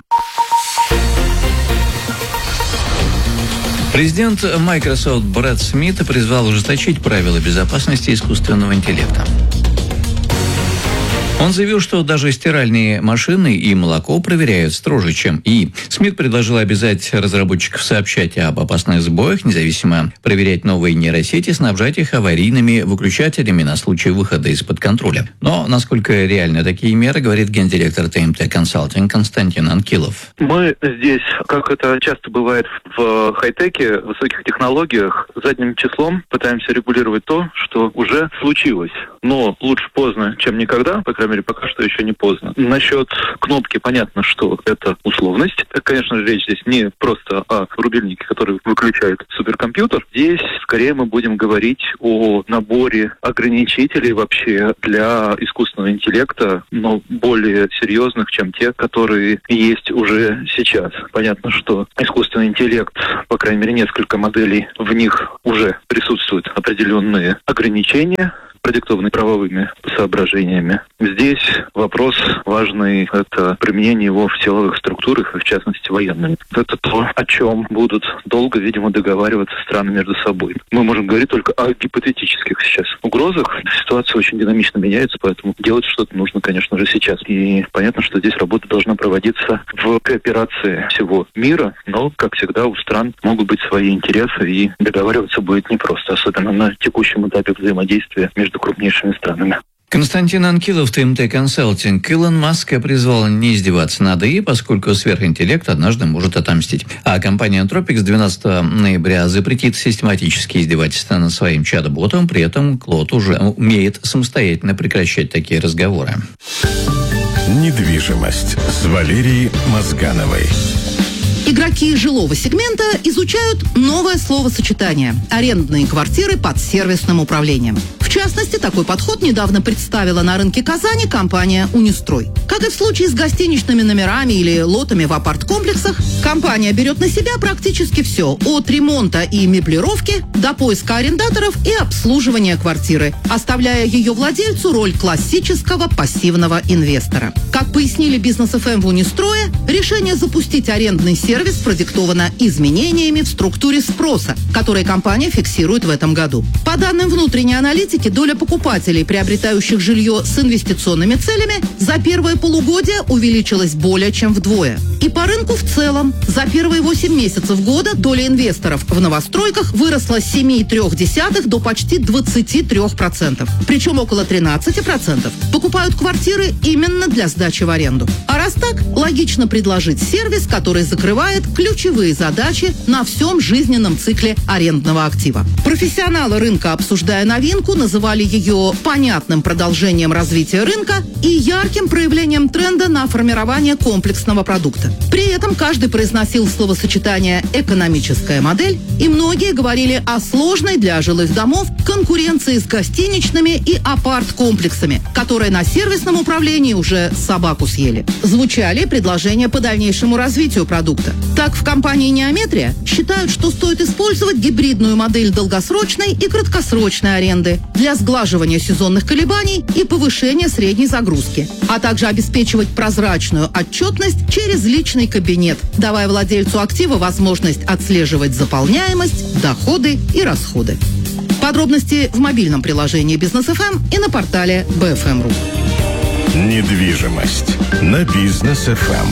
Президент Microsoft Брэд Смит призвал ужесточить правила безопасности искусственного интеллекта. Он заявил, что даже стиральные машины и молоко проверяют строже, чем ИИ. СМИТ предложил обязать разработчиков сообщать об опасных сбоях, независимо проверять новые нейросети, снабжать их аварийными выключателями на случай выхода из-под контроля. Но насколько реальны такие меры, говорит гендиректор ТМТ Консалтинг Константин Анкилов. Мы здесь, как это часто бывает в хай-теке, в высоких технологиях, задним числом пытаемся регулировать то, что уже случилось. Но лучше поздно, чем никогда, по крайней мере, пока что еще не поздно. Насчет кнопки понятно, что это условность. Конечно же, речь здесь не просто о рубильнике, который выключает суперкомпьютер. Здесь скорее мы будем говорить о наборе ограничителей вообще для искусственного интеллекта, но более серьезных, чем те, которые есть уже сейчас. Понятно, что искусственный интеллект, по крайней мере, несколько моделей, в них уже присутствуют определенные ограничения, продиктованный правовыми соображениями. Здесь вопрос важный – это применение его в силовых структурах, и в частности военными. Это то, о чем будут долго, видимо, договариваться страны между собой. Мы можем говорить только о гипотетических сейчас угрозах. Ситуация очень динамично меняется, поэтому делать что-то нужно, конечно же, сейчас. И понятно, что здесь работа должна проводиться в кооперации всего мира, но, как всегда, у стран могут быть свои интересы, и договариваться будет непросто, особенно на текущем этапе взаимодействия между крупнейшими странами. Константин Анкилов, ТМТ Консалтинг. Илон Маск призвал не издеваться над ИИ, поскольку сверхинтеллект однажды может отомстить. А компания Anthropic с 12 ноября запретит систематические издевательства над своим чат-ботом. При этом Клод уже умеет самостоятельно прекращать такие разговоры. Недвижимость с Валерией Мозгановой. Игроки жилого сегмента изучают новое словосочетание – арендные квартиры под сервисным управлением. В частности, такой подход недавно представила на рынке Казани компания «Унистрой». Как и в случае с гостиничными номерами или лотами в апарт-комплексах, компания берет на себя практически все – от ремонта и меблировки до поиска арендаторов и обслуживания квартиры, оставляя ее владельцу роль классического пассивного инвестора. Как пояснили Бизнес-ФМ в «Унистрое», решение запустить арендный сервис продиктовано изменениями в структуре спроса, которые компания фиксирует в этом году. По данным внутренней аналитики, доля покупателей, приобретающих жилье с инвестиционными целями, за первое полугодие увеличилась более чем вдвое. И по рынку в целом за первые 8 месяцев года доля инвесторов в новостройках выросла с 7,3% до почти 23%. Причем около 13% покупают квартиры именно для сдачи в аренду. А раз так, логично предложить сервис, который закрывает ключевые задачи на всем жизненном цикле арендного актива. Профессионалы рынка, обсуждая новинку, называли ее понятным продолжением развития рынка и ярким проявлением тренда на формирование комплексного продукта. При этом каждый произносил словосочетание «экономическая модель», и многие говорили о сложной для жилых домов конкуренции с гостиничными и апарт-комплексами, которые на сервисном управлении уже собаку съели. Звучали предложения по дальнейшему развитию продукта. Так, в компании «Неометрия» считают, что стоит использовать гибридную модель долгосрочной и краткосрочной аренды для сглаживания сезонных колебаний и повышения средней загрузки, а также обеспечивать прозрачную отчетность через личный кабинет, давая владельцу актива возможность отслеживать заполняемость, доходы и расходы. Подробности в мобильном приложении «Бизнес-ФМ» и на портале BFM.ru. Недвижимость на Бизнес-ФМ.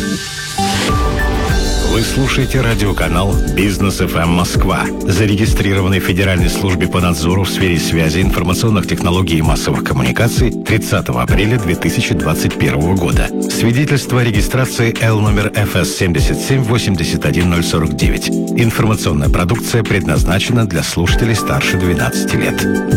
Вы слушаете радиоканал «Бизнес-ФМ Москва», зарегистрированный в Федеральной службе по надзору в сфере связи, информационных технологий и массовых коммуникаций 30 апреля 2021 года. Свидетельство о регистрации Л номер ФС 7781049. Информационная продукция предназначена для слушателей старше 12 лет.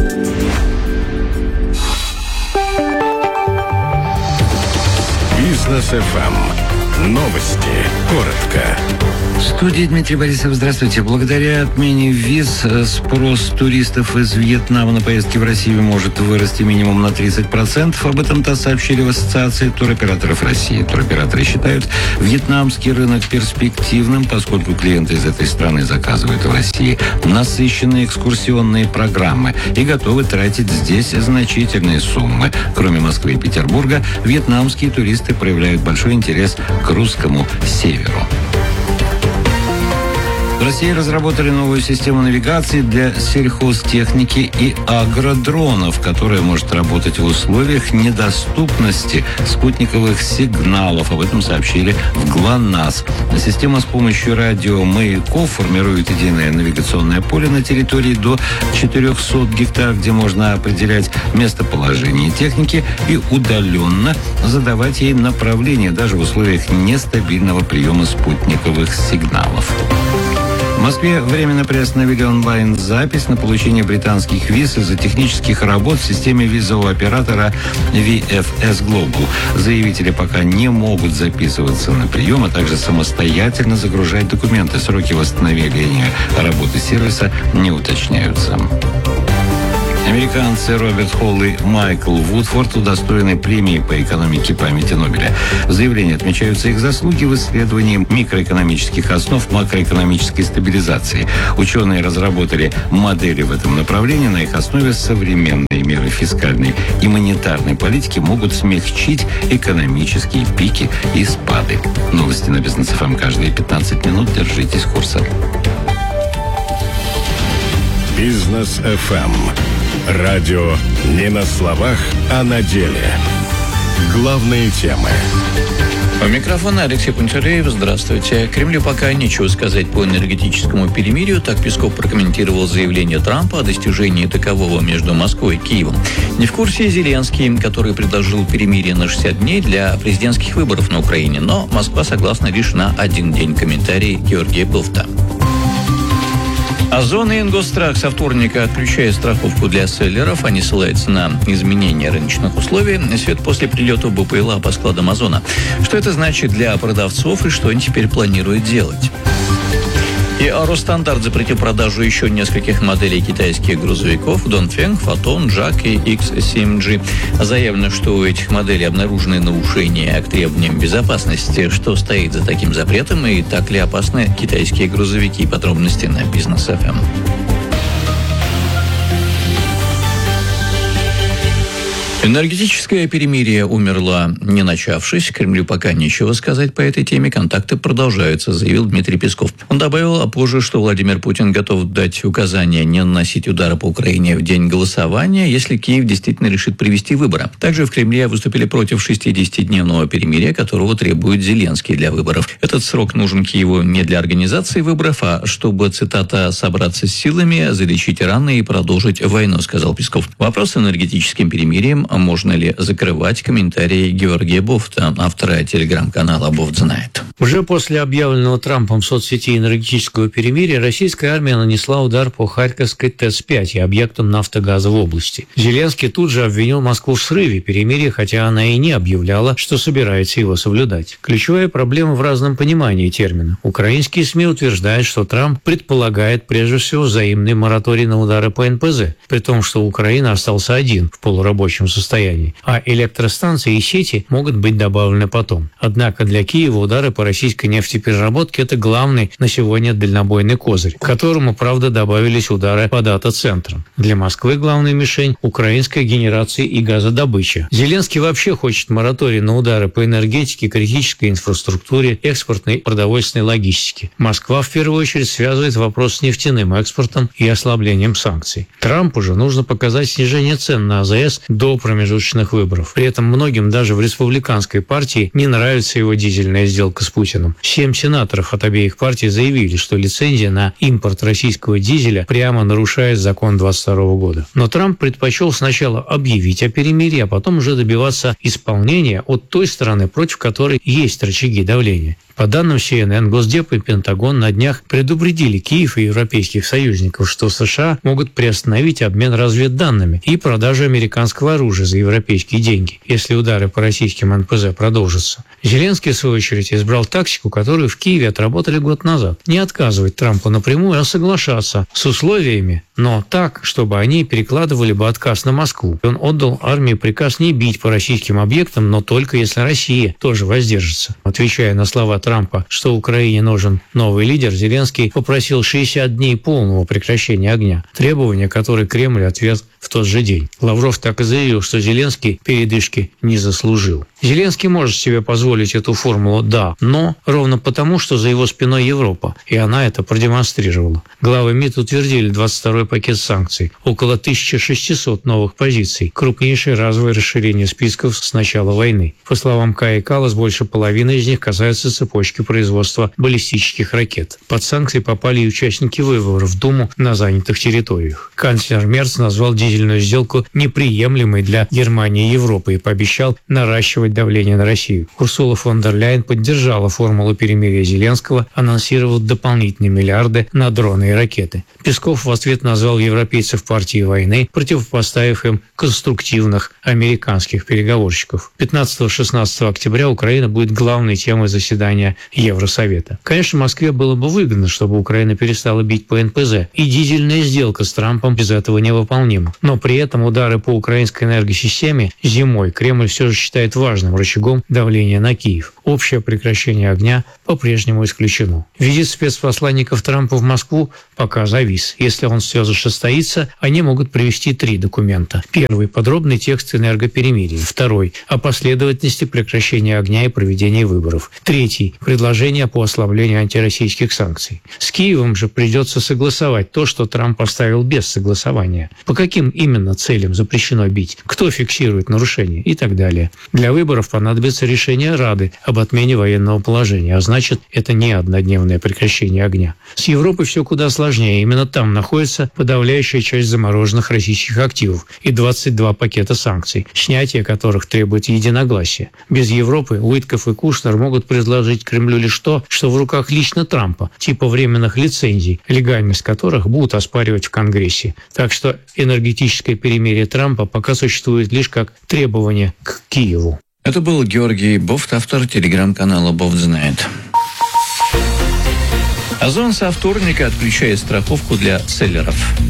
Бизнес-ФМ. Новости. Коротко. В студии Дмитрий Борисов. Здравствуйте. Благодаря отмене виз спрос туристов из Вьетнама на поездки в Россию может вырасти минимум на 30%. Об этом ТАСС сообщили в Ассоциации туроператоров России. Туроператоры считают вьетнамский рынок перспективным, поскольку клиенты из этой страны заказывают в России насыщенные экскурсионные программы и готовы тратить здесь значительные суммы. Кроме Москвы и Петербурга, вьетнамские туристы проявляют большой интерес к русскому северу. В России разработали новую систему навигации для сельхозтехники и агродронов, которая может работать в условиях недоступности спутниковых сигналов. Об этом сообщили в ГЛОНАСС. Система с помощью радиомаяков формирует единое навигационное поле на территории до 400 гектар, где можно определять местоположение техники и удаленно задавать ей направление даже в условиях нестабильного приема спутниковых сигналов. В Москве временно приостановили онлайн-запись на получение британских виз из-за технических работ в системе визового оператора VFS Global. Заявители пока не могут записываться на прием, а также самостоятельно загружать документы. Сроки восстановления работы сервиса не уточняются. Американцы Роберт Холл и Майкл Вудфорд удостоены премии по экономике памяти Нобеля. В заявлении отмечаются их заслуги в исследовании микроэкономических основ макроэкономической стабилизации. Ученые разработали модели в этом направлении. На их основе современные меры фискальной и монетарной политики могут смягчить экономические пики и спады. Новости на Бизнес ФМ каждые 15 минут. Держитесь курса. Бизнес ФМ. Радио не на словах, а на деле. Главные темы. У микрофона Алексей Пунчареев. Здравствуйте. Кремлю пока нечего сказать по энергетическому перемирию. Так Песков прокомментировал заявление Трампа о достижении такового между Москвой и Киевом. Не в курсе Зеленский, который предложил перемирие на 60 дней для президентских выборов на Украине. Но Москва согласна лишь на 1 день. Комментарий Георгия Буфта. Озон и Ингосстрах со вторника отключают страховку для селлеров. Они ссылаются на изменения рыночных условий. Свет после прилета БПЛА по складам Озона. Что это значит для продавцов и что они теперь планируют делать? И Росстандарт запретил продажу еще нескольких моделей китайских грузовиков Донфeng, Фотон, Джак и X7G. Заявлено, что у этих моделей обнаружены нарушения к требованиям безопасности. Что стоит за таким запретом и так ли опасны китайские грузовики? Подробности на Бизнес ФМ. Энергетическое перемирие умерло, не начавшись. Кремлю пока нечего сказать по этой теме. Контакты продолжаются, заявил Дмитрий Песков. Он добавил позже, что Владимир Путин готов дать указание не наносить удары по Украине в день голосования, если Киев действительно решит провести выборы. Также в Кремле выступили против 60-дневного перемирия, которого требует Зеленский для выборов. Этот срок нужен Киеву не для организации выборов, а чтобы, цитата, «собраться с силами, залечить раны и продолжить войну», сказал Песков. Вопрос с энергетическим перемирием можно ли закрывать? Комментарии Георгия Буфта, автора телеграм-канала «Буфт знает». Уже после объявленного Трампом в соцсети энергетического перемирия российская армия нанесла удар по Харьковской ТЭЦ-5 и объектам нафтогаза в области. Зеленский тут же обвинил Москву в срыве перемирия, хотя она и не объявляла, что собирается его соблюдать. Ключевая проблема в разном понимании термина. Украинские СМИ утверждают, что Трамп предполагает прежде всего взаимный мораторий на удары по НПЗ, при том, что Украина остался один в полурабочем состоянии, а электростанции и сети могут быть добавлены потом. Однако для Киева удары по российской нефтепереработке – это главный на сегодня дальнобойный козырь, к которому, правда, добавились удары по дата-центрам. Для Москвы главная мишень – украинская генерация и газодобыча. Зеленский вообще хочет мораторий на удары по энергетике, критической инфраструктуре, экспортной и продовольственной логистике. Москва в первую очередь связывает вопрос с нефтяным экспортом и ослаблением санкций. Трампу же нужно показать снижение цен на АЗС до промежуточных выборов. При этом многим даже в республиканской партии не нравится его дизельная сделка с Путиным. 7 сенаторов от обеих партий заявили, что лицензия на импорт российского дизеля прямо нарушает закон 22 года. Но Трамп предпочел сначала объявить о перемирии, а потом уже добиваться исполнения от той стороны, против которой есть рычаги давления. По данным CNN, Госдеп и Пентагон на днях предупредили Киев и европейских союзников, что США могут приостановить обмен разведданными и продажу американского оружия за европейские деньги, если удары по российским НПЗ продолжатся. Зеленский, в свою очередь, избрал тактику, которую в Киеве отработали год назад. Не отказывать Трампу напрямую, а соглашаться с условиями, но так, чтобы они перекладывали бы отказ на Москву. Он отдал армии приказ не бить по российским объектам, но только если Россия тоже воздержится. Отвечая на слова Трампа, что Украине нужен новый лидер, Зеленский попросил 60 дней полного прекращения огня. Требование, которое Кремль ответ в в тот же день. Лавров так и заявил, что Зеленский передышки не заслужил. Зеленский может себе позволить эту формулу «да», но ровно потому, что за его спиной Европа, и она это продемонстрировала. Главы МИД утвердили 22-й пакет санкций, около 1600 новых позиций, крупнейшее разовое расширение списков с начала войны. По словам Каи Каллас, больше половины из них касаются цепочки производства баллистических ракет. Под санкции попали и участники выборов в Думу на занятых территориях. Канцлер Мерц назвал дизельную сделку неприемлемой для Германии и Европы и пообещал наращивать давление на Россию. Урсула фон дер Ляйен поддержала формулу перемирия Зеленского, анонсировав дополнительные миллиарды на дроны и ракеты. Песков в ответ назвал европейцев партией войны, противопоставив им конструктивных американских переговорщиков. 15-16 октября Украина будет главной темой заседания Евросовета. Конечно, Москве было бы выгодно, чтобы Украина перестала бить по НПЗ, и дизельная сделка с Трампом без этого невыполнима. Но при этом удары по украинской энергосистеме зимой Кремль все же считает важным рычагом давления на Киев. Общее прекращение огня по-прежнему исключено. Визит спецпосланников Трампа в Москву пока завис. Если он все же состоится, они могут привести 3 документа. Первый – подробный текст энергоперемирия. Второй – о последовательности прекращения огня и проведения выборов. Третий – предложение по ослаблению антироссийских санкций. С Киевом же придется согласовать то, что Трамп оставил без согласования. По каким именно целям запрещено бить? Кто фиксирует нарушения? И так далее. Для выборов понадобится решение Рады об отмене военного положения, а значит, это не однодневное прекращение огня. С Европой все куда сложнее. Именно там находится подавляющая часть замороженных российских активов и 22 пакета санкций, снятие которых требует единогласия. Без Европы Уитков и Кушнер могут предложить Кремлю лишь то, что в руках лично Трампа, типа временных лицензий, легальность которых будут оспаривать в Конгрессе. Так что энергетическое перемирие Трампа пока существует лишь как требование к Киеву. Это был Георгий Бофт, автор телеграм-канала «Бофт знает». Озон со вторника отключает страховку для селлеров.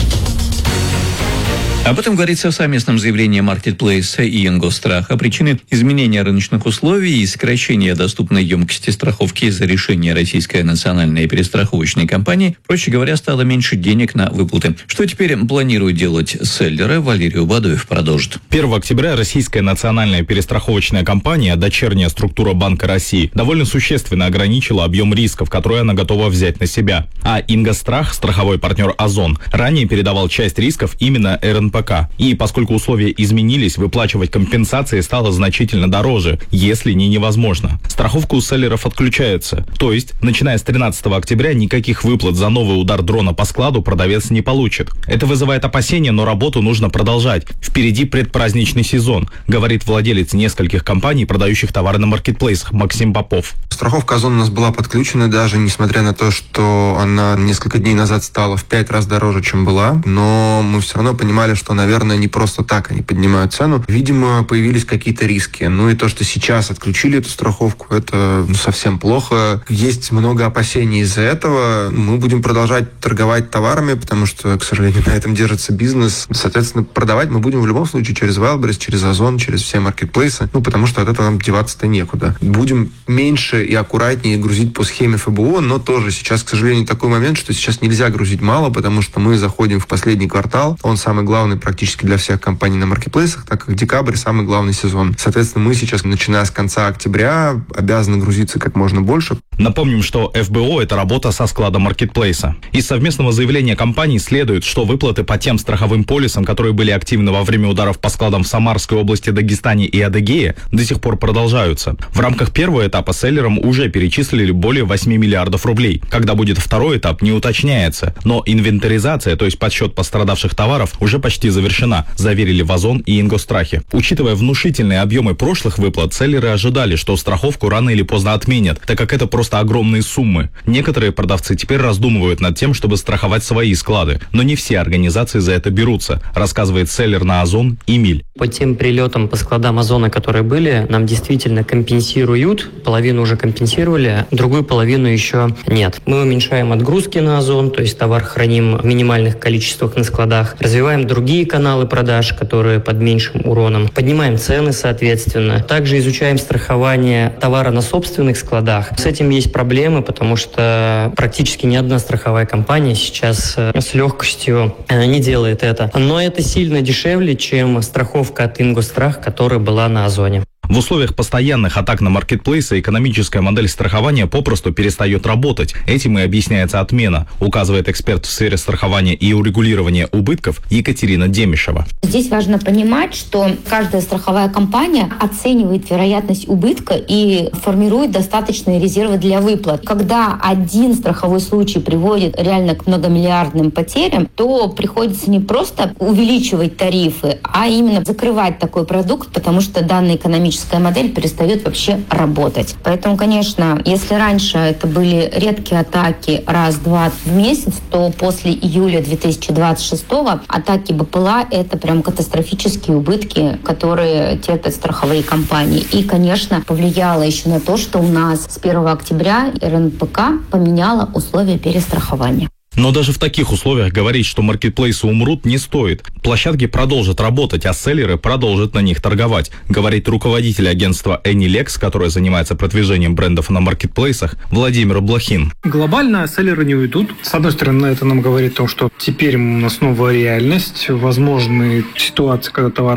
Об этом говорится в совместном заявлении маркетплейса и Ингостраха. Причины изменения рыночных условий и сокращения доступной емкости страховки из-за решения Российской национальной перестраховочной компании, проще говоря, стало меньше денег на выплаты. Что теперь планируют делать селлеры, Валерий Убадоев продолжит. 1 октября Российская национальная перестраховочная компания, дочерняя структура Банка России, довольно существенно ограничила объем рисков, которые она готова взять на себя. А Ингострах, страховой партнер Озон, ранее передавал часть рисков именно РНПК. И поскольку условия изменились, выплачивать компенсации стало значительно дороже, если не невозможно. Страховка у селлеров отключается. То есть, начиная с 13 октября, никаких выплат за новый удар дрона по складу продавец не получит. Это вызывает опасения, но работу нужно продолжать. Впереди предпраздничный сезон, говорит владелец нескольких компаний, продающих товары на маркетплейсах, Максим Попов. Страховка Озон у нас была подключена, даже несмотря на то, что она несколько дней назад стала в 5 раз дороже, чем была. Но мы все равно понимали, что, наверное, не просто так они поднимают цену. Видимо, появились какие-то риски. Ну и то, что сейчас отключили эту страховку, это совсем плохо. Есть много опасений из-за этого. Мы будем продолжать торговать товарами, потому что, к сожалению, на этом держится бизнес. Соответственно, продавать мы будем в любом случае через Wildberries, через Озон, через все маркетплейсы. Потому что от этого нам деваться-то некуда. Будем меньше и аккуратнее грузить по схеме ФБО, но тоже сейчас, к сожалению, такой момент, что сейчас нельзя грузить мало, потому что мы заходим в последний квартал. Он самый главный практически для всех компаний на маркетплейсах, так как декабрь самый главный сезон. Соответственно, мы сейчас, начиная с конца октября, обязаны грузиться как можно больше. Напомним, что ФБО – это работа со склада маркетплейса. Из совместного заявления компаний следует, что выплаты по тем страховым полисам, которые были активны во время ударов по складам в Самарской области, Дагестане и Адыгее, до сих пор продолжаются. В рамках первого этапа селлерам уже перечислили более 8 миллиардов рублей. Когда будет второй этап, не уточняется. Но инвентаризация, то есть подсчет пострадавших товаров, уже почти завершена, заверили в Озон и Ингострахе. Учитывая внушительные объемы прошлых выплат, селлеры ожидали, что страховку рано или поздно отменят, так как это просто огромные суммы. Некоторые продавцы теперь раздумывают над тем, чтобы страховать свои склады, но не все организации за это берутся, рассказывает селлер на Озон Эмиль. По тем прилетам по складам Озона, которые были, нам действительно компенсируют, половину уже компенсировали, другую половину еще нет. Мы уменьшаем отгрузки на Озон, то есть товар храним в минимальных количествах на складах, развиваем другие каналы продаж, которые под меньшим уроном, поднимаем цены, соответственно. Также изучаем страхование товара на собственных складах. С этим есть проблемы, потому что практически ни одна страховая компания сейчас с легкостью не делает это. Но это сильно дешевле, чем страховка от Ингосстрах, которая была на Озоне. В условиях постоянных атак на маркетплейсы экономическая модель страхования попросту перестает работать. Этим и объясняется отмена, указывает эксперт в сфере страхования и урегулирования убытков Екатерина Демишева. Здесь важно понимать, что каждая страховая компания оценивает вероятность убытка и формирует достаточные резервы для выплат. Когда один страховой случай приводит реально к многомиллиардным потерям, то приходится не просто увеличивать тарифы, а именно закрывать такой продукт, потому что данная экономическая модель перестает вообще работать. Поэтому, конечно, если раньше это были редкие атаки раз-два в месяц, то после июля 2026-го атаки БПЛА — это прям катастрофические убытки, которые терпят страховые компании. И, конечно, повлияло еще на то, что у нас с 1 октября РНПК поменяла условия перестрахования. Но даже в таких условиях говорить, что маркетплейсы умрут, не стоит. Площадки продолжат работать, а селлеры продолжат на них торговать, говорит руководитель агентства AnyLex, которое занимается продвижением брендов на маркетплейсах, Владимир Блохин. Глобально селлеры не уйдут. С одной стороны, это нам говорит о том, что теперь у нас новая реальность, возможны ситуации, когда товар